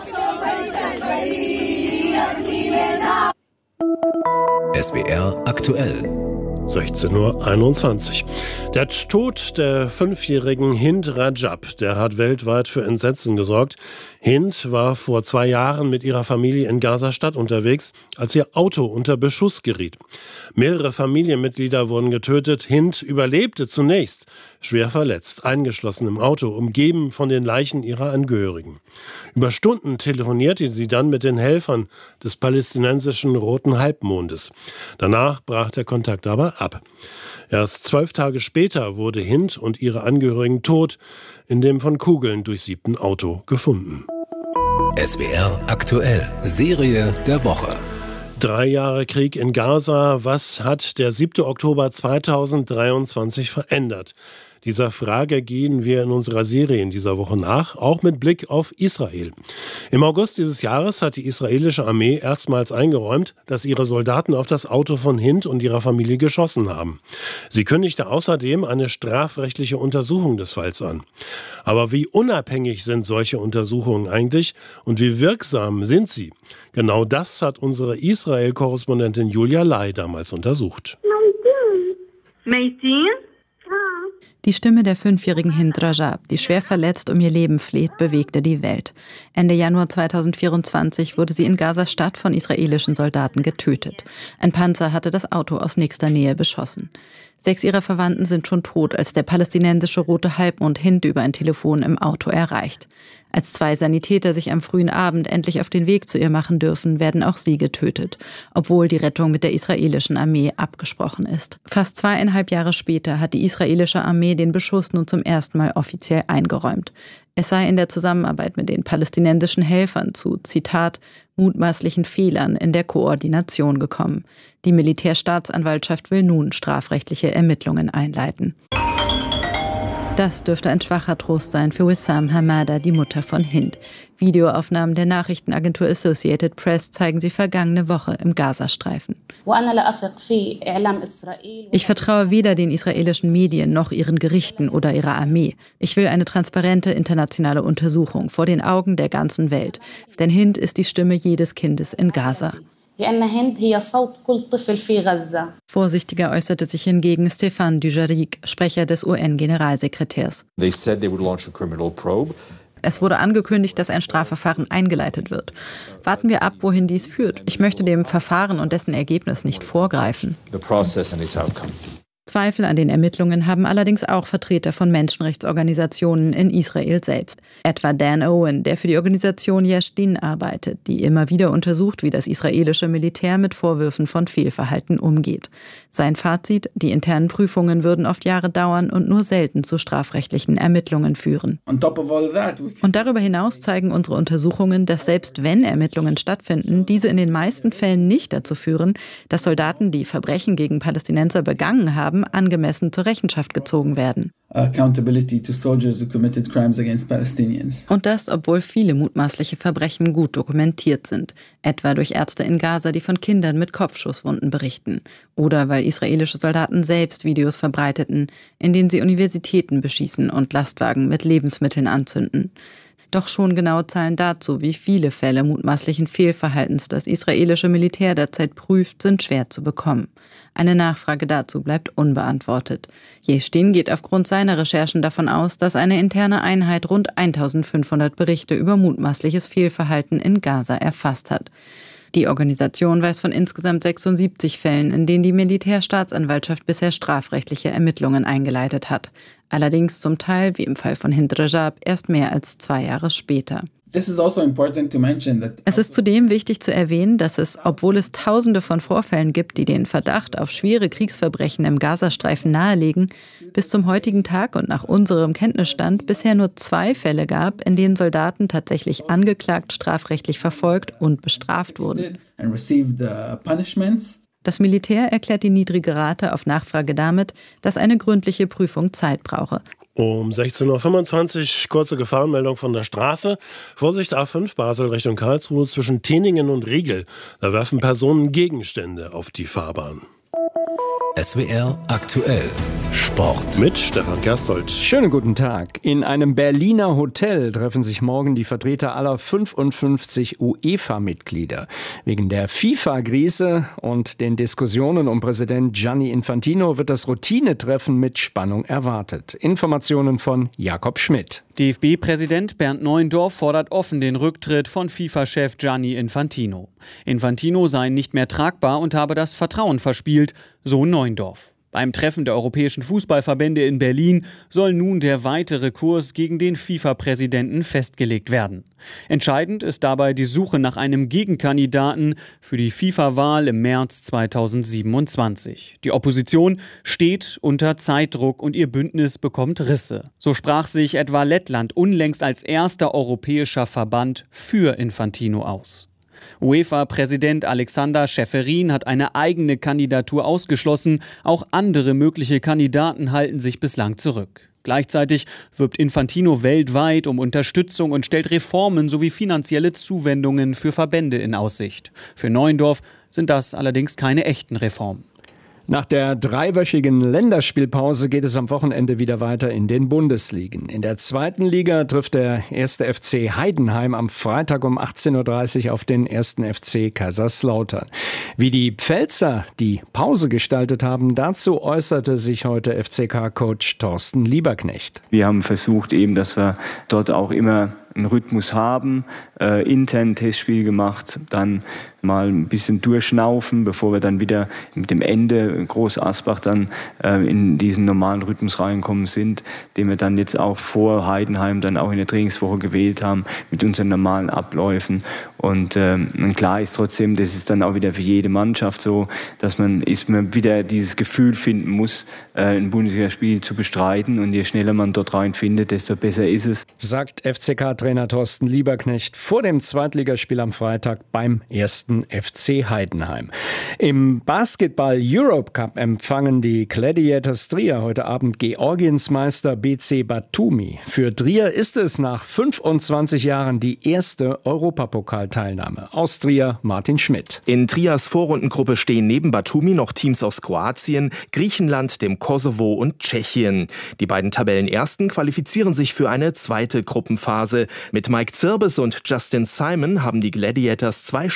S W R aktuell. sechzehn Uhr einundzwanzig. Der Tod der fünfjährigen Hind Rajab, der hat weltweit für Entsetzen gesorgt. Hind war vor zwei Jahren mit ihrer Familie in Gaza-Stadt unterwegs, als ihr Auto unter Beschuss geriet. Mehrere Familienmitglieder wurden getötet. Hind überlebte zunächst, schwer verletzt, eingeschlossen im Auto, umgeben von den Leichen ihrer Angehörigen. Über Stunden telefonierte sie dann mit den Helfern des palästinensischen Roten Halbmondes. Danach brach der Kontakt aber ab. Erst zwölf Tage später wurde Hind und ihre Angehörigen tot, in dem von Kugeln durchsiebten Auto gefunden. S W R aktuell. Serie der Woche. Drei Jahre Krieg in Gaza. Was hat der siebte Oktober zweitausenddreiundzwanzig verändert? Dieser Frage gehen wir in unserer Serie in dieser Woche nach, auch mit Blick auf Israel. Im August dieses Jahres hat die israelische Armee erstmals eingeräumt, dass ihre Soldaten auf das Auto von Hind und ihrer Familie geschossen haben. Sie kündigte außerdem eine strafrechtliche Untersuchung des Falls an. Aber wie unabhängig sind solche Untersuchungen eigentlich und wie wirksam sind sie? Genau das hat unsere Israel-Korrespondentin Julia Lai damals untersucht. Die Stimme der fünfjährigen Hind Rajab, die schwer verletzt um ihr Leben fleht, bewegte die Welt. Ende Januar zweitausendvierundzwanzig wurde sie in Gaza-Stadt von israelischen Soldaten getötet. Ein Panzer hatte das Auto aus nächster Nähe beschossen. Sechs ihrer Verwandten sind schon tot, als der palästinensische Rote Halbmond Hind über ein Telefon im Auto erreicht. Als zwei Sanitäter sich am frühen Abend endlich auf den Weg zu ihr machen dürfen, werden auch sie getötet, obwohl die Rettung mit der israelischen Armee abgesprochen ist. Fast zweieinhalb Jahre später hat die israelische Armee den Beschuss nun zum ersten Mal offiziell eingeräumt. Es sei in der Zusammenarbeit mit den palästinensischen Helfern zu, Zitat, mutmaßlichen Fehlern in der Koordination gekommen. Die Militärstaatsanwaltschaft will nun strafrechtliche Ermittlungen einleiten. Das dürfte ein schwacher Trost sein für Wissam Hamada, die Mutter von Hind. Videoaufnahmen der Nachrichtenagentur Associated Press zeigen sie vergangene Woche im Gazastreifen. Ich vertraue weder den israelischen Medien noch ihren Gerichten oder ihrer Armee. Ich will eine transparente internationale Untersuchung vor den Augen der ganzen Welt. Denn Hind ist die Stimme jedes Kindes in Gaza. Vorsichtiger äußerte sich hingegen Stéphane Dujarric, Sprecher des U N-Generalsekretärs. Es wurde angekündigt, dass ein Strafverfahren eingeleitet wird. Warten wir ab, wohin dies führt. Ich möchte dem Verfahren und dessen Ergebnis nicht vorgreifen. Zweifel an den Ermittlungen haben allerdings auch Vertreter von Menschenrechtsorganisationen in Israel selbst. Etwa Dan Owen, der für die Organisation Yesh Din arbeitet, die immer wieder untersucht, wie das israelische Militär mit Vorwürfen von Fehlverhalten umgeht. Sein Fazit: Die internen Prüfungen würden oft Jahre dauern und nur selten zu strafrechtlichen Ermittlungen führen. Und darüber hinaus zeigen unsere Untersuchungen, dass selbst wenn Ermittlungen stattfinden, diese in den meisten Fällen nicht dazu führen, dass Soldaten, die Verbrechen gegen Palästinenser begangen haben, angemessen zur Rechenschaft gezogen werden. Und das, obwohl viele mutmaßliche Verbrechen gut dokumentiert sind. Etwa durch Ärzte in Gaza, die von Kindern mit Kopfschusswunden berichten. Oder weil israelische Soldaten selbst Videos verbreiteten, in denen sie Universitäten beschießen und Lastwagen mit Lebensmitteln anzünden. Doch schon genaue Zahlen dazu, wie viele Fälle mutmaßlichen Fehlverhaltens das israelische Militär derzeit prüft, sind schwer zu bekommen. Eine Nachfrage dazu bleibt unbeantwortet. Yesh Din geht aufgrund seiner Recherchen davon aus, dass eine interne Einheit rund eintausendfünfhundert Berichte über mutmaßliches Fehlverhalten in Gaza erfasst hat. Die Organisation weiß von insgesamt sechsundsiebzig Fällen, in denen die Militärstaatsanwaltschaft bisher strafrechtliche Ermittlungen eingeleitet hat. Allerdings zum Teil, wie im Fall von Hind Rajab, erst mehr als zwei Jahre später. Es ist zudem wichtig zu erwähnen, dass es, obwohl es Tausende von Vorfällen gibt, die den Verdacht auf schwere Kriegsverbrechen im Gazastreifen nahelegen, bis zum heutigen Tag und nach unserem Kenntnisstand bisher nur zwei Fälle gab, in denen Soldaten tatsächlich angeklagt, strafrechtlich verfolgt und bestraft wurden. Das Militär erklärt die niedrige Rate auf Nachfrage damit, dass eine gründliche Prüfung Zeit brauche. Um sechzehn Uhr fünfundzwanzig, kurze Gefahrenmeldung von der Straße. Vorsicht A fünf, Basel Richtung Karlsruhe zwischen Teningen und Riegel. Da werfen Personen Gegenstände auf die Fahrbahn. S W R aktuell Sport. Mit Stefan Kerstoldt. Schönen guten Tag. In einem Berliner Hotel treffen sich morgen die Vertreter aller fünfundfünfzig UEFA-Mitglieder. Wegen der FIFA-Krise und den Diskussionen um Präsident Gianni Infantino wird das Routinetreffen mit Spannung erwartet. Informationen von Jakob Schmidt. D F B-Präsident Bernd Neuendorf fordert offen den Rücktritt von FIFA-Chef Gianni Infantino. Infantino sei nicht mehr tragbar und habe das Vertrauen verspielt, so Neuendorf. Beim Treffen der europäischen Fußballverbände in Berlin soll nun der weitere Kurs gegen den FIFA-Präsidenten festgelegt werden. Entscheidend ist dabei die Suche nach einem Gegenkandidaten für die FIFA-Wahl im März zweitausendsiebenundzwanzig. Die Opposition steht unter Zeitdruck und ihr Bündnis bekommt Risse. So sprach sich etwa Lettland unlängst als erster europäischer Verband für Infantino aus. UEFA-Präsident Alexander Schäferin hat eine eigene Kandidatur ausgeschlossen. Auch andere mögliche Kandidaten halten sich bislang zurück. Gleichzeitig wirbt Infantino weltweit um Unterstützung und stellt Reformen sowie finanzielle Zuwendungen für Verbände in Aussicht. Für Neuendorf sind das allerdings keine echten Reformen. Nach der dreiwöchigen Länderspielpause geht es am Wochenende wieder weiter in den Bundesligen. In der zweiten Liga trifft der erste F C Heidenheim am Freitag um achtzehn Uhr dreißig auf den ersten F C Kaiserslautern. Wie die Pfälzer die Pause gestaltet haben, dazu äußerte sich heute F C K-Coach Thorsten Lieberknecht. Wir haben versucht eben, dass wir dort auch immer einen Rhythmus haben, äh, intern ein Testspiel gemacht, dann mal ein bisschen durchschnaufen, bevor wir dann wieder mit dem Ende Groß Asbach dann äh, in diesen normalen Rhythmus reinkommen sind, den wir dann jetzt auch vor Heidenheim dann auch in der Trainingswoche gewählt haben mit unseren normalen Abläufen. Und ähm, klar ist trotzdem, das ist dann auch wieder für jede Mannschaft so, dass man, ist man wieder dieses Gefühl finden muss, äh, ein Bundesligaspiel zu bestreiten. Und je schneller man dort rein findet, desto besser ist es. Sagt F C K-Trainer Thorsten Lieberknecht vor dem Zweitligaspiel am Freitag beim ersten F C Heidenheim. Im Basketball Europe Cup empfangen die Gladiators Trier heute Abend Georgiens Meister B C Batumi. Für Trier ist es nach fünfundzwanzig Jahren die erste Europapokalteilnahme. Aus Trier Martin Schmidt. In Triers Vorrundengruppe stehen neben Batumi noch Teams aus Kroatien, Griechenland, dem Kosovo und Tschechien. Die beiden Tabellenersten qualifizieren sich für eine zweite Gruppenphase. Mit Mike Zirbes und Justin Simon haben die Gladiators zwei Spieler mit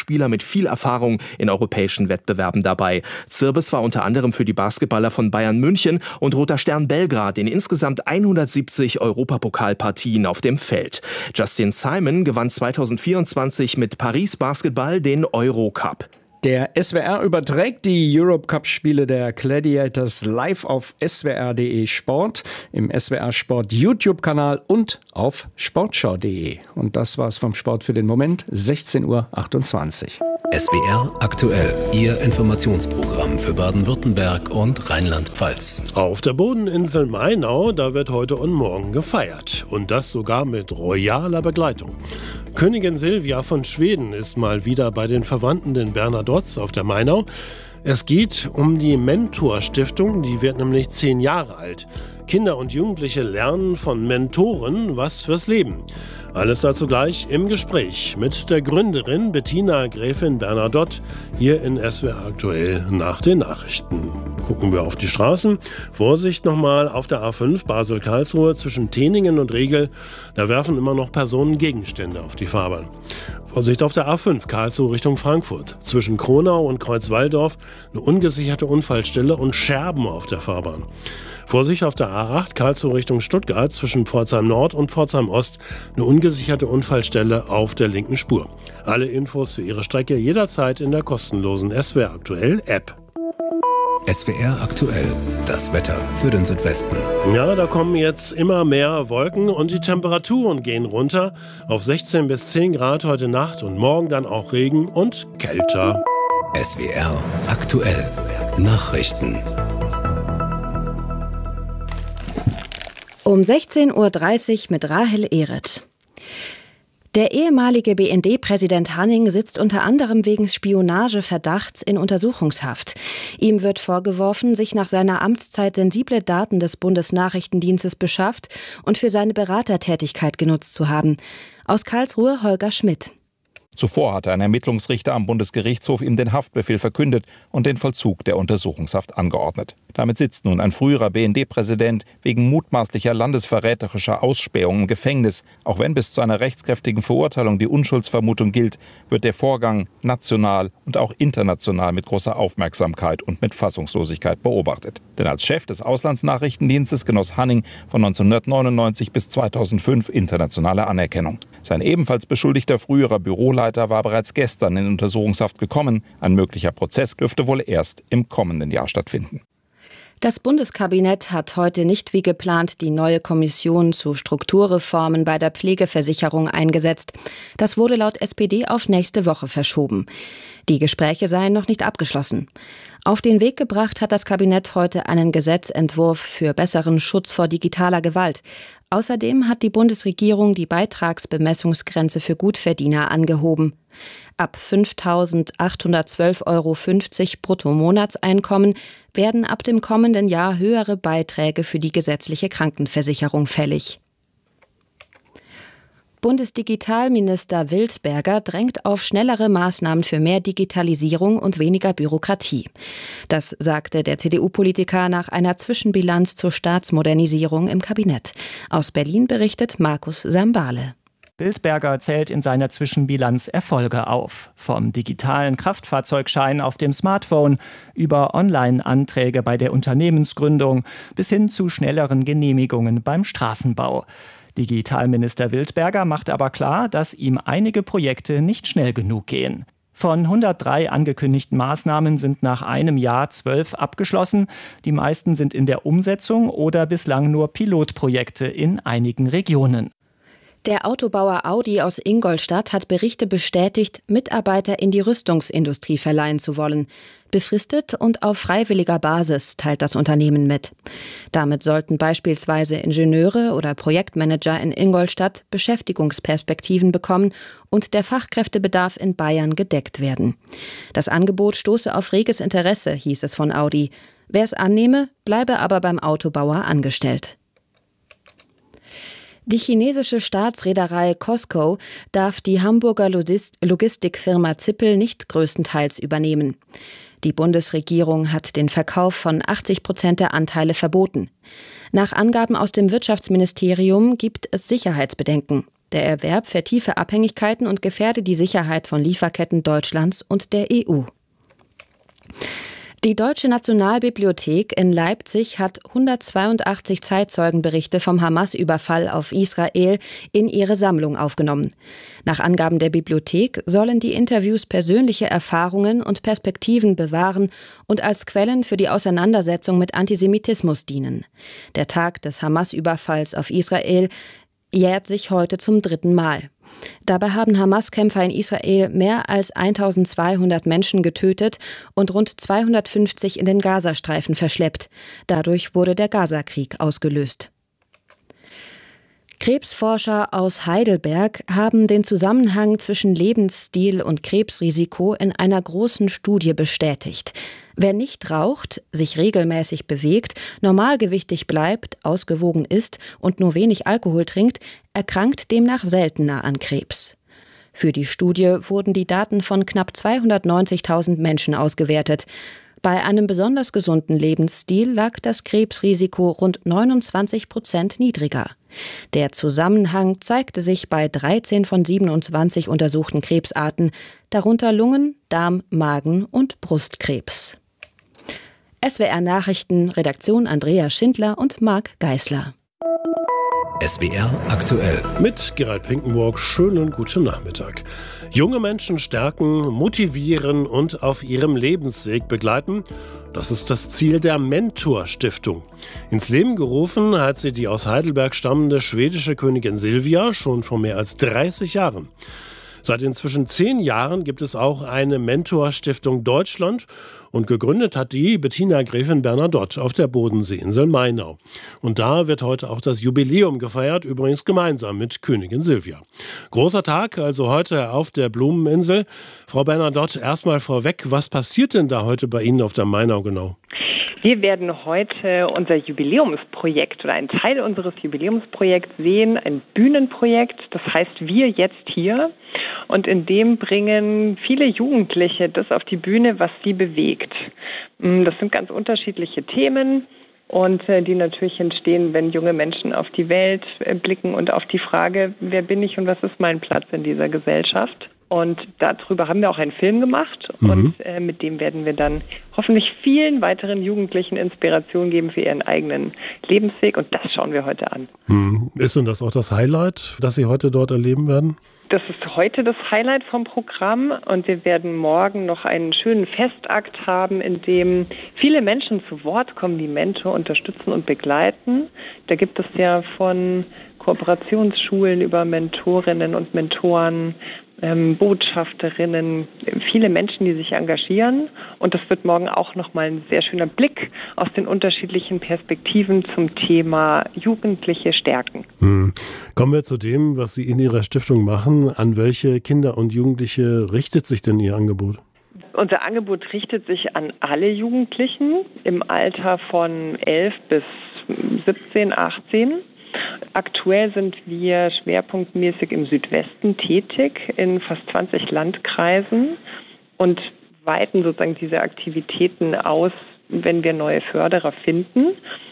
viel Erfahrung in europäischen Wettbewerben dabei. Zirbes war unter anderem für die Basketballer von Bayern München und Roter Stern Belgrad in insgesamt hundertsiebzig Europapokalpartien auf dem Feld. Justin Simon gewann zweitausendvierundzwanzig mit Paris Basketball den Eurocup. Der S W R überträgt die Europe-Cup-Spiele der Gladiators live auf s w r punkt d e Sport, im S W R Sport YouTube-Kanal und auf sportschau punkt de. Und das war's vom Sport für den Moment, sechzehn Uhr achtundzwanzig. S W R aktuell, Ihr Informationsprogramm für Baden-Württemberg und Rheinland-Pfalz. Auf der Bodeninsel Mainau, da wird heute und morgen gefeiert. Und das sogar mit royaler Begleitung. Königin Silvia von Schweden ist mal wieder bei den Verwandten in Bernadotz auf der Mainau. Es geht um die Mentor-Stiftung, die wird nämlich zehn Jahre alt. Kinder und Jugendliche lernen von Mentoren was fürs Leben. Alles dazu gleich im Gespräch mit der Gründerin Bettina Gräfin Bernadotte hier in S W R aktuell nach den Nachrichten. Gucken wir auf die Straßen. Vorsicht nochmal auf der A fünf Basel-Karlsruhe zwischen Teningen und Regel. Da werfen immer noch Personen Gegenstände auf die Fahrbahn. Vorsicht auf der A fünf Karlsruhe Richtung Frankfurt. Zwischen Kronau und Kreuzwaldorf eine ungesicherte Unfallstelle und Scherben auf der Fahrbahn. Vorsicht auf der A acht Karlsruhe Richtung Stuttgart zwischen Pforzheim Nord und Pforzheim Ost eine ungesicherte Unfallstelle auf der linken Spur. Alle Infos für Ihre Strecke jederzeit in der kostenlosen S W R aktuell App. S W R aktuell, das Wetter für den Südwesten. Ja, da kommen jetzt immer mehr Wolken und die Temperaturen gehen runter auf sechzehn bis zehn Grad heute Nacht und morgen dann auch Regen und kälter. S W R aktuell, Nachrichten. Um sechzehn Uhr dreißig mit Rahel Ehret. Der ehemalige B N D-Präsident Hanning sitzt unter anderem wegen Spionageverdachts in Untersuchungshaft. Ihm wird vorgeworfen, sich nach seiner Amtszeit sensible Daten des Bundesnachrichtendienstes beschafft und für seine Beratertätigkeit genutzt zu haben. Aus Karlsruhe Holger Schmidt. Zuvor hatte ein Ermittlungsrichter am Bundesgerichtshof ihm den Haftbefehl verkündet und den Vollzug der Untersuchungshaft angeordnet. Damit sitzt nun ein früherer B N D-Präsident wegen mutmaßlicher landesverräterischer Ausspähung im Gefängnis. Auch wenn bis zu einer rechtskräftigen Verurteilung die Unschuldsvermutung gilt, wird der Vorgang national und auch international mit großer Aufmerksamkeit und mit Fassungslosigkeit beobachtet. Denn als Chef des Auslandsnachrichtendienstes genoss Hanning von neunzehnhundertneunundneunzig bis zweitausendfünf internationale Anerkennung. Sein ebenfalls beschuldigter früherer Büroleiter war bereits gestern in Untersuchungshaft gekommen. Ein möglicher Prozess dürfte wohl erst im kommenden Jahr stattfinden. Das Bundeskabinett hat heute nicht wie geplant die neue Kommission zu Strukturreformen bei der Pflegeversicherung eingesetzt. Das wurde laut S P D auf nächste Woche verschoben. Die Gespräche seien noch nicht abgeschlossen. Auf den Weg gebracht hat das Kabinett heute einen Gesetzentwurf für besseren Schutz vor digitaler Gewalt. Außerdem hat die Bundesregierung die Beitragsbemessungsgrenze für Gutverdiener angehoben. Ab fünftausendachthundertzwölf Euro fünfzig Bruttomonatseinkommen werden ab dem kommenden Jahr höhere Beiträge für die gesetzliche Krankenversicherung fällig. Bundesdigitalminister Wildberger drängt auf schnellere Maßnahmen für mehr Digitalisierung und weniger Bürokratie. Das sagte der C D U-Politiker nach einer Zwischenbilanz zur Staatsmodernisierung im Kabinett. Aus Berlin berichtet Markus Sambale. Wildberger zählt in seiner Zwischenbilanz Erfolge auf. Vom digitalen Kraftfahrzeugschein auf dem Smartphone über Online-Anträge bei der Unternehmensgründung bis hin zu schnelleren Genehmigungen beim Straßenbau. Digitalminister Wildberger macht aber klar, dass ihm einige Projekte nicht schnell genug gehen. Von hundertdrei angekündigten Maßnahmen sind nach einem Jahr zwölf abgeschlossen. Die meisten sind in der Umsetzung oder bislang nur Pilotprojekte in einigen Regionen. Der Autobauer Audi aus Ingolstadt hat Berichte bestätigt, Mitarbeiter in die Rüstungsindustrie verleihen zu wollen. Befristet und auf freiwilliger Basis, teilt das Unternehmen mit. Damit sollten beispielsweise Ingenieure oder Projektmanager in Ingolstadt Beschäftigungsperspektiven bekommen und der Fachkräftebedarf in Bayern gedeckt werden. Das Angebot stoße auf reges Interesse, hieß es von Audi. Wer es annehme, bleibe aber beim Autobauer angestellt. Die chinesische Staatsreederei COSCO darf die Hamburger Logistikfirma Zippel nicht größtenteils übernehmen. Die Bundesregierung hat den Verkauf von achtzig Prozent der Anteile verboten. Nach Angaben aus dem Wirtschaftsministerium gibt es Sicherheitsbedenken. Der Erwerb vertiefe Abhängigkeiten und gefährde die Sicherheit von Lieferketten Deutschlands und der E U. Die Deutsche Nationalbibliothek in Leipzig hat hundertzweiundachtzig Zeitzeugenberichte vom Hamas-Überfall auf Israel in ihre Sammlung aufgenommen. Nach Angaben der Bibliothek sollen die Interviews persönliche Erfahrungen und Perspektiven bewahren und als Quellen für die Auseinandersetzung mit Antisemitismus dienen. Der Tag des Hamas-Überfalls auf Israel jährt sich heute zum dritten Mal. Dabei haben Hamas-Kämpfer in Israel mehr als eintausendzweihundert Menschen getötet und rund zweihundertfünfzig in den Gazastreifen verschleppt. Dadurch wurde der Gazakrieg ausgelöst. Krebsforscher aus Heidelberg haben den Zusammenhang zwischen Lebensstil und Krebsrisiko in einer großen Studie bestätigt. Wer nicht raucht, sich regelmäßig bewegt, normalgewichtig bleibt, ausgewogen isst und nur wenig Alkohol trinkt, erkrankt demnach seltener an Krebs. Für die Studie wurden die Daten von knapp zweihundertneunzigtausend Menschen ausgewertet. Bei einem besonders gesunden Lebensstil lag das Krebsrisiko rund neunundzwanzig Prozent niedriger. Der Zusammenhang zeigte sich bei dreizehn von siebenundzwanzig untersuchten Krebsarten, darunter Lungen-, Darm-, Magen- und Brustkrebs. S W R Nachrichten, Redaktion Andrea Schindler und Marc Geisler. S W R aktuell. Mit Gerald Pinkenburg, schönen guten Nachmittag. Junge Menschen stärken, motivieren und auf ihrem Lebensweg begleiten. Das ist das Ziel der Mentor-Stiftung. Ins Leben gerufen hat sie die aus Heidelberg stammende schwedische Königin Silvia schon vor mehr als dreißig Jahren. Seit inzwischen zehn Jahren gibt es auch eine Mentor-Stiftung Deutschland und gegründet hat die Bettina Gräfin Bernadotte auf der Bodenseeinsel Mainau. Und da wird heute auch das Jubiläum gefeiert, übrigens gemeinsam mit Königin Silvia. Großer Tag, also heute auf der Blumeninsel. Frau Bernadotte, erstmal vorweg, was passiert denn da heute bei Ihnen auf der Mainau genau? Wir werden heute unser Jubiläumsprojekt oder einen Teil unseres Jubiläumsprojekts sehen, ein Bühnenprojekt, das heißt Wir jetzt hier. Und in dem bringen viele Jugendliche das auf die Bühne, was sie bewegt. Das sind ganz unterschiedliche Themen und die natürlich entstehen, wenn junge Menschen auf die Welt blicken und auf die Frage, wer bin ich und was ist mein Platz in dieser Gesellschaft? Und darüber haben wir auch einen Film gemacht mhm. und äh, mit dem werden wir dann hoffentlich vielen weiteren Jugendlichen Inspiration geben für ihren eigenen Lebensweg und das schauen wir heute an. Mhm. Ist denn das auch das Highlight, das Sie heute dort erleben werden? Das ist heute das Highlight vom Programm und wir werden morgen noch einen schönen Festakt haben, in dem viele Menschen zu Wort kommen, die Mentor unterstützen und begleiten. Da gibt es ja von Kooperationsschulen über Mentorinnen und Mentoren, ähm, Botschafterinnen, viele Menschen, die sich engagieren. Und das wird morgen auch nochmal ein sehr schöner Blick aus den unterschiedlichen Perspektiven zum Thema Jugendliche stärken. Hm. Kommen wir zu dem, was Sie in Ihrer Stiftung machen. An welche Kinder und Jugendliche richtet sich denn Ihr Angebot? Unser Angebot richtet sich an alle Jugendlichen im Alter von elf bis siebzehn, achtzehn. Aktuell sind wir schwerpunktmäßig im Südwesten tätig, in fast zwanzig Landkreisen und weiten sozusagen diese Aktivitäten aus, wenn wir neue Förderer finden.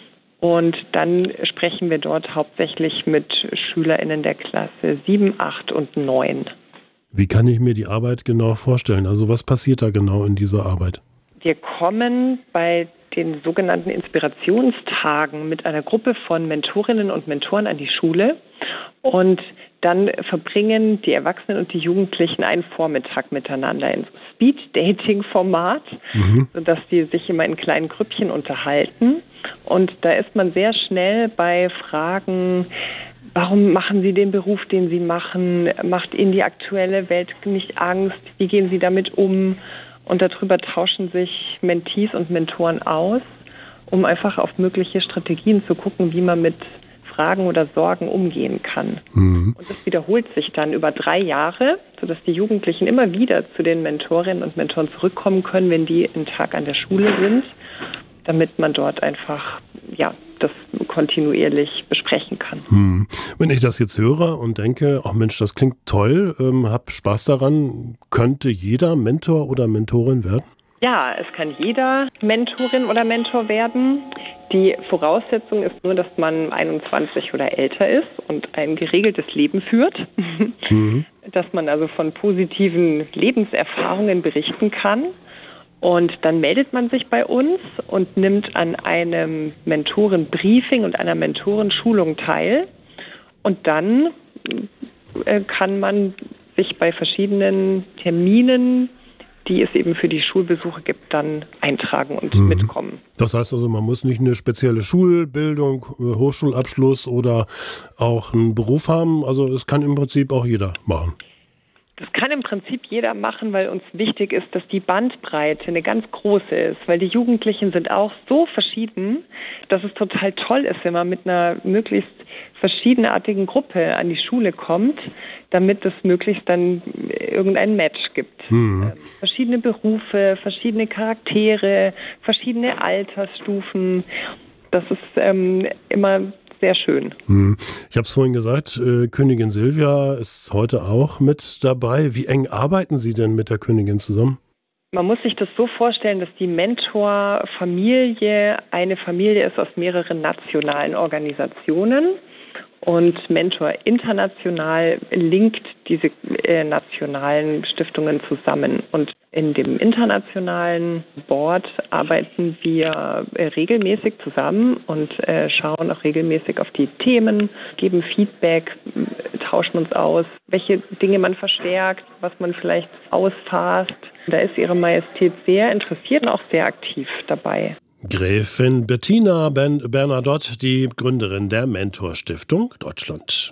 Und dann sprechen wir dort hauptsächlich mit SchülerInnen der Klasse sieben, acht und neun. Wie kann ich mir die Arbeit genau vorstellen? Also was passiert da genau in dieser Arbeit? Wir kommen bei den sogenannten Inspirationstagen mit einer Gruppe von Mentorinnen und Mentoren an die Schule und dann verbringen die Erwachsenen und die Jugendlichen einen Vormittag miteinander in Speed-Dating-Format, mhm. sodass die sich immer in kleinen Grüppchen unterhalten und da ist man sehr schnell bei Fragen, warum machen Sie den Beruf, den Sie machen, macht Ihnen die aktuelle Welt nicht Angst, wie gehen Sie damit um? Und darüber tauschen sich Mentees und Mentoren aus, um einfach auf mögliche Strategien zu gucken, wie man mit Fragen oder Sorgen umgehen kann. Mhm. Und das wiederholt sich dann über drei Jahre, sodass die Jugendlichen immer wieder zu den Mentorinnen und Mentoren zurückkommen können, wenn die einen Tag an der Schule sind, damit man dort einfach ja, das kontinuierlich besprechen kann. Hm. Wenn ich das jetzt höre und denke, ach Mensch, das klingt toll, ähm, hab Spaß daran, könnte jeder Mentor oder Mentorin werden? Ja, es kann jeder Mentorin oder Mentor werden. Die Voraussetzung ist nur, dass man einundzwanzig oder älter ist und ein geregeltes Leben führt. Mhm. Dass man also von positiven Lebenserfahrungen berichten kann. Und dann meldet man sich bei uns und nimmt an einem Mentorenbriefing und einer Mentorenschulung teil. Und dann äh, kann man sich bei verschiedenen Terminen, die es eben für die Schulbesuche gibt, dann eintragen und mhm. mitkommen. Das heißt also, man muss nicht eine spezielle Schulbildung, Hochschulabschluss oder auch einen Beruf haben. Also es kann im Prinzip auch jeder machen. Das kann im Prinzip jeder machen, weil uns wichtig ist, dass die Bandbreite eine ganz große ist, weil die Jugendlichen sind auch so verschieden, dass es total toll ist, wenn man mit einer möglichst verschiedenartigen Gruppe an die Schule kommt, damit es möglichst dann irgendein Match gibt. Mhm. Ähm, verschiedene Berufe, verschiedene Charaktere, verschiedene Altersstufen. Das ist ähm, immer sehr schön. Ich habe es vorhin gesagt, äh, Königin Silvia ist heute auch mit dabei. Wie eng arbeiten Sie denn mit der Königin zusammen? Man muss sich das so vorstellen, dass die Mentor-Familie eine Familie ist aus mehreren nationalen Organisationen. Und Mentor International linkt diese äh, nationalen Stiftungen zusammen. Und in dem internationalen Board arbeiten wir äh, regelmäßig zusammen und äh, schauen auch regelmäßig auf die Themen, geben Feedback, äh, tauschen uns aus, welche Dinge man verstärkt, was man vielleicht ausfasst. Da ist Ihre Majestät sehr interessiert und auch sehr aktiv dabei. Gräfin Bettina Bernadotte, die Gründerin der Mentor Stiftung Deutschland.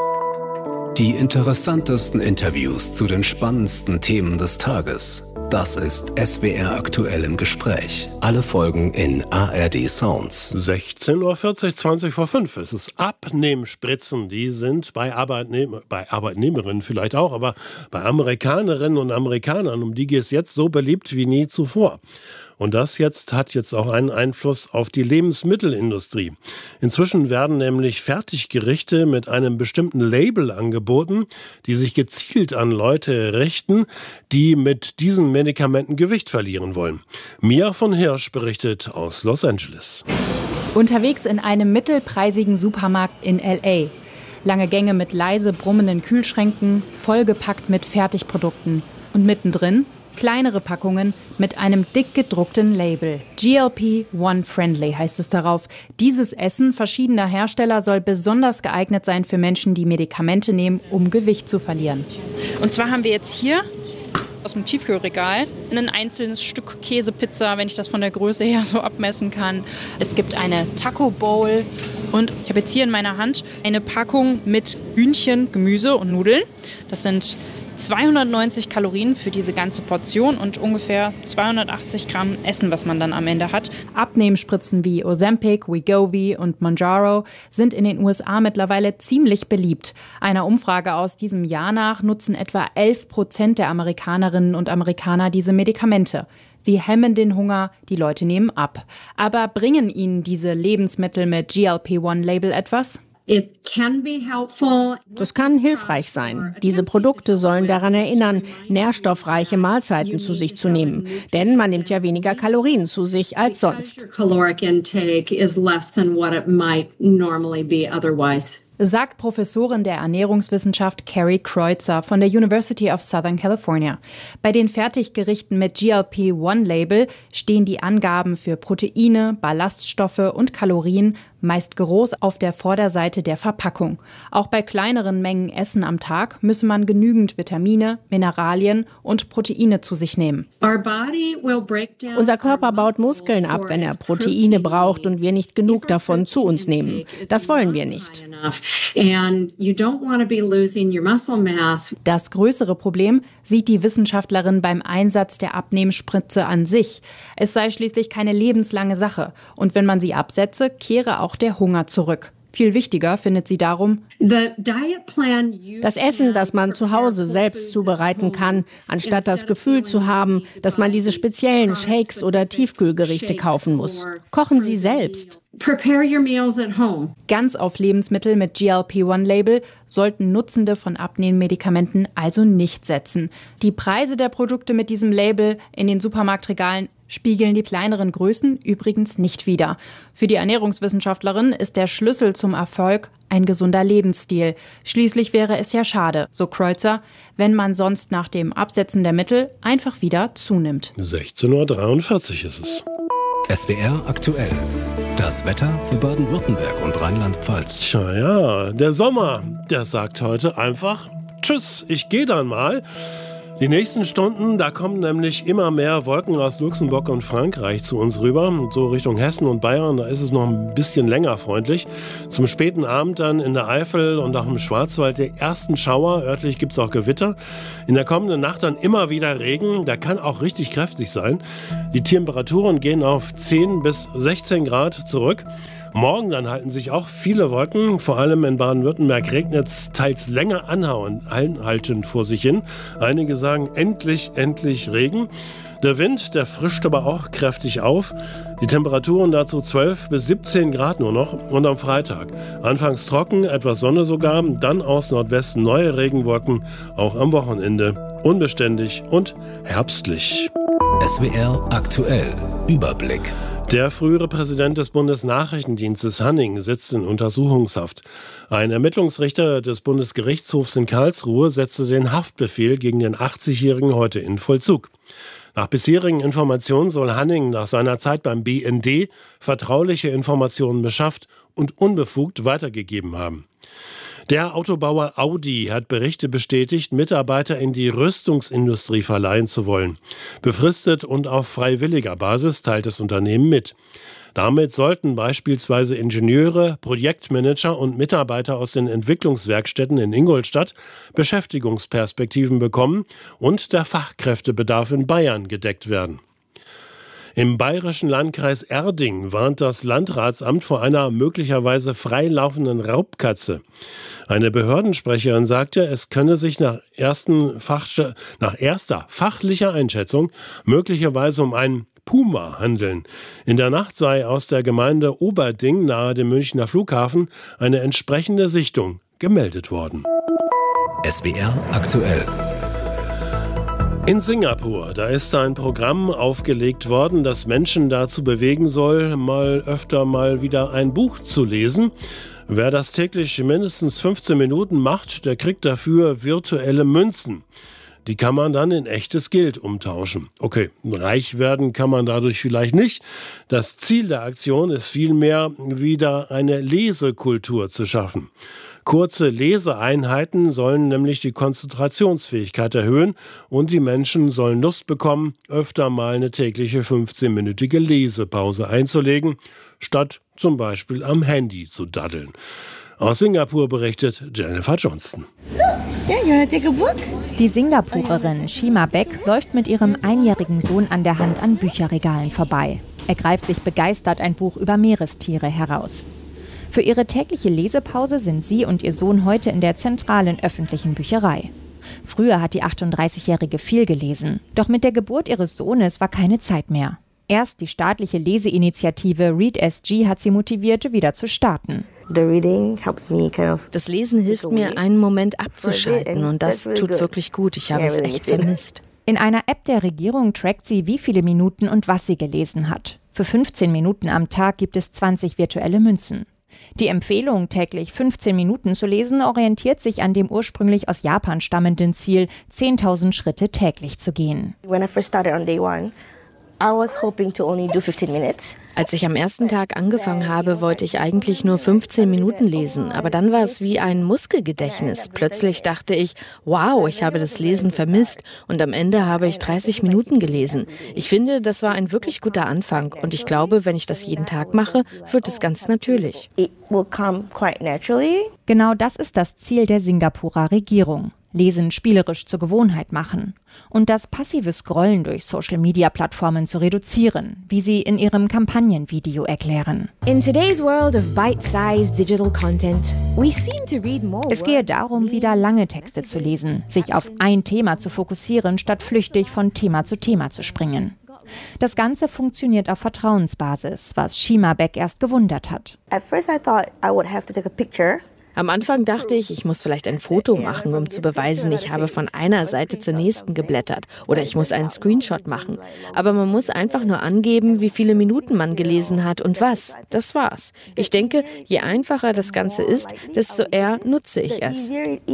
Die interessantesten Interviews zu den spannendsten Themen des Tages. Das ist S W R aktuell im Gespräch. Alle Folgen in A R D Sounds. sechzehn Uhr vierzig, zwanzig vor fünf. Es ist Abnehmspritzen. Die sind bei, Arbeitnehmer, bei Arbeitnehmerinnen vielleicht auch, aber bei Amerikanerinnen und Amerikanern, um die geht es jetzt so beliebt wie nie zuvor. Und das jetzt hat jetzt auch einen Einfluss auf die Lebensmittelindustrie. Inzwischen werden nämlich Fertiggerichte mit einem bestimmten Label angeboten, die sich gezielt an Leute richten, die mit diesen Medikamenten Gewicht verlieren wollen. Mia von Hirsch berichtet aus Los Angeles. Unterwegs in einem mittelpreisigen Supermarkt in L A. Lange Gänge mit leise brummenden Kühlschränken, vollgepackt mit Fertigprodukten. Und mittendrin kleinere Packungen mit einem dick gedruckten Label. G L P eins Friendly heißt es darauf. Dieses Essen verschiedener Hersteller soll besonders geeignet sein für Menschen, die Medikamente nehmen, um Gewicht zu verlieren. Und zwar haben wir jetzt hier aus dem Tiefkühlregal ein einzelnes Stück Käsepizza, wenn ich das von der Größe her so abmessen kann. Es gibt eine Taco Bowl und ich habe jetzt hier in meiner Hand eine Packung mit Hühnchen, Gemüse und Nudeln. Das sind zweihundertneunzig Kalorien für diese ganze Portion und ungefähr zweihundertachtzig Gramm Essen, was man dann am Ende hat. Abnehmspritzen wie Ozempic, Wegovy und Mounjaro sind in den U S A mittlerweile ziemlich beliebt. Einer Umfrage aus diesem Jahr nach nutzen etwa elf Prozent der Amerikanerinnen und Amerikaner diese Medikamente. Sie hemmen den Hunger, die Leute nehmen ab. Aber bringen ihnen diese Lebensmittel mit G L P eins Label etwas? Das kann hilfreich sein. Diese Produkte sollen daran erinnern, nährstoffreiche Mahlzeiten zu sich zu nehmen. Denn man nimmt ja weniger Kalorien zu sich als sonst. Sagt Professorin der Ernährungswissenschaft Carrie Kreutzer von der University of Southern California. Bei den Fertiggerichten mit G L P eins Label stehen die Angaben für Proteine, Ballaststoffe und Kalorien meist groß auf der Vorderseite der Verpackung. Auch bei kleineren Mengen Essen am Tag müsse man genügend Vitamine, Mineralien und Proteine zu sich nehmen. Unser Körper baut Muskeln ab, wenn er Proteine braucht und wir nicht genug davon zu uns nehmen. Das wollen wir nicht. Das größere Problem sieht die Wissenschaftlerin beim Einsatz der Abnehmspritze an sich. Es sei schließlich keine lebenslange Sache. Und wenn man sie absetze, kehre auch der Hunger zurück. Viel wichtiger findet sie darum, das Essen, das man zu Hause selbst zubereiten kann, anstatt das Gefühl zu haben, dass man diese speziellen Shakes oder Tiefkühlgerichte kaufen muss. Kochen Sie selbst. Prepare your meals at home. Ganz auf Lebensmittel mit G L P eins Label sollten Nutzende von Abnehmmedikamenten also nicht setzen. Die Preise der Produkte mit diesem Label in den Supermarktregalen spiegeln die kleineren Größen übrigens nicht wider. Für die Ernährungswissenschaftlerin ist der Schlüssel zum Erfolg ein gesunder Lebensstil. Schließlich wäre es ja schade, so Kreutzer, wenn man sonst nach dem Absetzen der Mittel einfach wieder zunimmt. sechzehn Uhr dreiundvierzig ist es. S W R aktuell. Das Wetter für Baden-Württemberg und Rheinland-Pfalz. Tja, ja, der Sommer, der sagt heute einfach Tschüss, ich gehe dann mal. Die nächsten Stunden, da kommen nämlich immer mehr Wolken aus Luxemburg und Frankreich zu uns rüber. So Richtung Hessen und Bayern, da ist es noch ein bisschen länger freundlich. Zum späten Abend dann in der Eifel und auch im Schwarzwald die ersten Schauer. Örtlich gibt es auch Gewitter. In der kommenden Nacht dann immer wieder Regen. Der kann auch richtig kräftig sein. Die Temperaturen gehen auf zehn bis sechzehn Grad zurück. Morgen dann halten sich auch viele Wolken, vor allem in Baden-Württemberg regnet es teils länger anhaltend vor sich hin. Einige sagen endlich, endlich Regen. Der Wind, der frischt aber auch kräftig auf. Die Temperaturen dazu zwölf bis siebzehn Grad nur noch. Und am Freitag anfangs trocken, etwas Sonne sogar, dann aus Nordwesten neue Regenwolken, auch am Wochenende. Unbeständig und herbstlich. S W R aktuell. Überblick. Der frühere Präsident des Bundesnachrichtendienstes Hanning sitzt in Untersuchungshaft. Ein Ermittlungsrichter des Bundesgerichtshofs in Karlsruhe setzte den Haftbefehl gegen den achtzigjährigen heute in Vollzug. Nach bisherigen Informationen soll Hanning nach seiner Zeit beim B N D vertrauliche Informationen beschafft und unbefugt weitergegeben haben. Der Autobauer Audi hat Berichte bestätigt, Mitarbeiter in die Rüstungsindustrie verleihen zu wollen. Befristet und auf freiwilliger Basis teilt das Unternehmen mit. Damit sollten beispielsweise Ingenieure, Projektmanager und Mitarbeiter aus den Entwicklungswerkstätten in Ingolstadt Beschäftigungsperspektiven bekommen und der Fachkräftebedarf in Bayern gedeckt werden. Im bayerischen Landkreis Erding warnt das Landratsamt vor einer möglicherweise freilaufenden Raubkatze. Eine Behördensprecherin sagte, es könne sich nach, ersten Fach, nach erster fachlicher Einschätzung möglicherweise um einen Puma handeln. In der Nacht sei aus der Gemeinde Oberding nahe dem Münchner Flughafen eine entsprechende Sichtung gemeldet worden. S W R aktuell. In Singapur, da ist ein Programm aufgelegt worden, das Menschen dazu bewegen soll, mal öfter mal wieder ein Buch zu lesen. Wer das täglich mindestens fünfzehn Minuten macht, der kriegt dafür virtuelle Münzen. Die kann man dann in echtes Geld umtauschen. Okay, reich werden kann man dadurch vielleicht nicht. Das Ziel der Aktion ist vielmehr, wieder eine Lesekultur zu schaffen. Kurze Leseeinheiten sollen nämlich die Konzentrationsfähigkeit erhöhen und die Menschen sollen Lust bekommen, öfter mal eine tägliche fünfzehnminütige Lesepause einzulegen, statt zum Beispiel am Handy zu daddeln. Aus Singapur berichtet Jennifer Johnston. Die Singapurerin Shima Beck läuft mit ihrem einjährigen Sohn an der Hand an Bücherregalen vorbei. Er greift sich begeistert ein Buch über Meerestiere heraus. Für ihre tägliche Lesepause sind sie und ihr Sohn heute in der zentralen öffentlichen Bücherei. Früher hat die achtunddreißigjährige viel gelesen, doch mit der Geburt ihres Sohnes war keine Zeit mehr. Erst die staatliche Leseinitiative Read S G hat sie motiviert, wieder zu starten. Das Lesen hilft mir, einen Moment abzuschalten und das tut wirklich gut. Ich habe es echt vermisst. In einer App der Regierung trackt sie, wie viele Minuten und was sie gelesen hat. Für fünfzehn Minuten am Tag gibt es zwanzig virtuelle Münzen. Die Empfehlung, täglich fünfzehn Minuten zu lesen, orientiert sich an dem ursprünglich aus Japan stammenden Ziel, zehntausend Schritte täglich zu gehen. Als ich am ersten Tag angefangen habe, wollte ich eigentlich nur fünfzehn Minuten lesen, aber dann war es wie ein Muskelgedächtnis. Plötzlich dachte ich, wow, ich habe das Lesen vermisst und am Ende habe ich dreißig Minuten gelesen. Ich finde, das war ein wirklich guter Anfang und ich glaube, wenn ich das jeden Tag mache, wird es ganz natürlich. Genau das ist das Ziel der Singapurer Regierung. Lesen spielerisch zur Gewohnheit machen und das passive Scrollen durch Social-Media-Plattformen zu reduzieren, wie sie in ihrem Kampagnenvideo erklären. In today's world of bite-sized digital content, we seem to read more. Es gehe darum, wieder lange Texte zu lesen, sich auf ein Thema zu fokussieren, statt flüchtig von Thema zu Thema zu springen. Das Ganze funktioniert auf Vertrauensbasis, was Shima Beck erst gewundert hat. At first I thought I would have to take a picture. Am Anfang dachte ich, ich muss vielleicht ein Foto machen, um zu beweisen, ich habe von einer Seite zur nächsten geblättert. Oder ich muss einen Screenshot machen. Aber man muss einfach nur angeben, wie viele Minuten man gelesen hat und was. Das war's. Ich denke, je einfacher das Ganze ist, desto eher nutze ich es.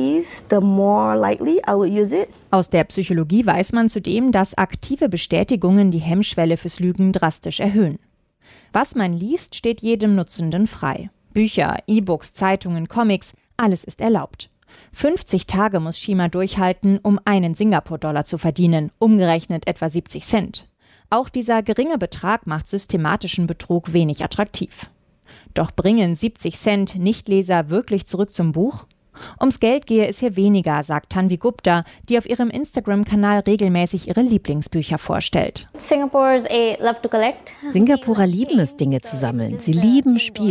Aus der Psychologie weiß man zudem, dass aktive Bestätigungen die Hemmschwelle fürs Lügen drastisch erhöhen. Was man liest, steht jedem Nutzenden frei. Bücher, E-Books, Zeitungen, Comics, alles ist erlaubt. fünfzig Tage muss Shima durchhalten, um einen Singapur-Dollar zu verdienen, umgerechnet etwa siebzig Cent. Auch dieser geringe Betrag macht systematischen Betrug wenig attraktiv. Doch bringen siebzig Cent Nichtleser wirklich zurück zum Buch? Ums Geld gehe es hier weniger, sagt Tanvi Gupta, die auf ihrem Instagram-Kanal regelmäßig ihre Lieblingsbücher vorstellt. Singapurer lieben es, Dinge zu sammeln. Sie lieben Spiele.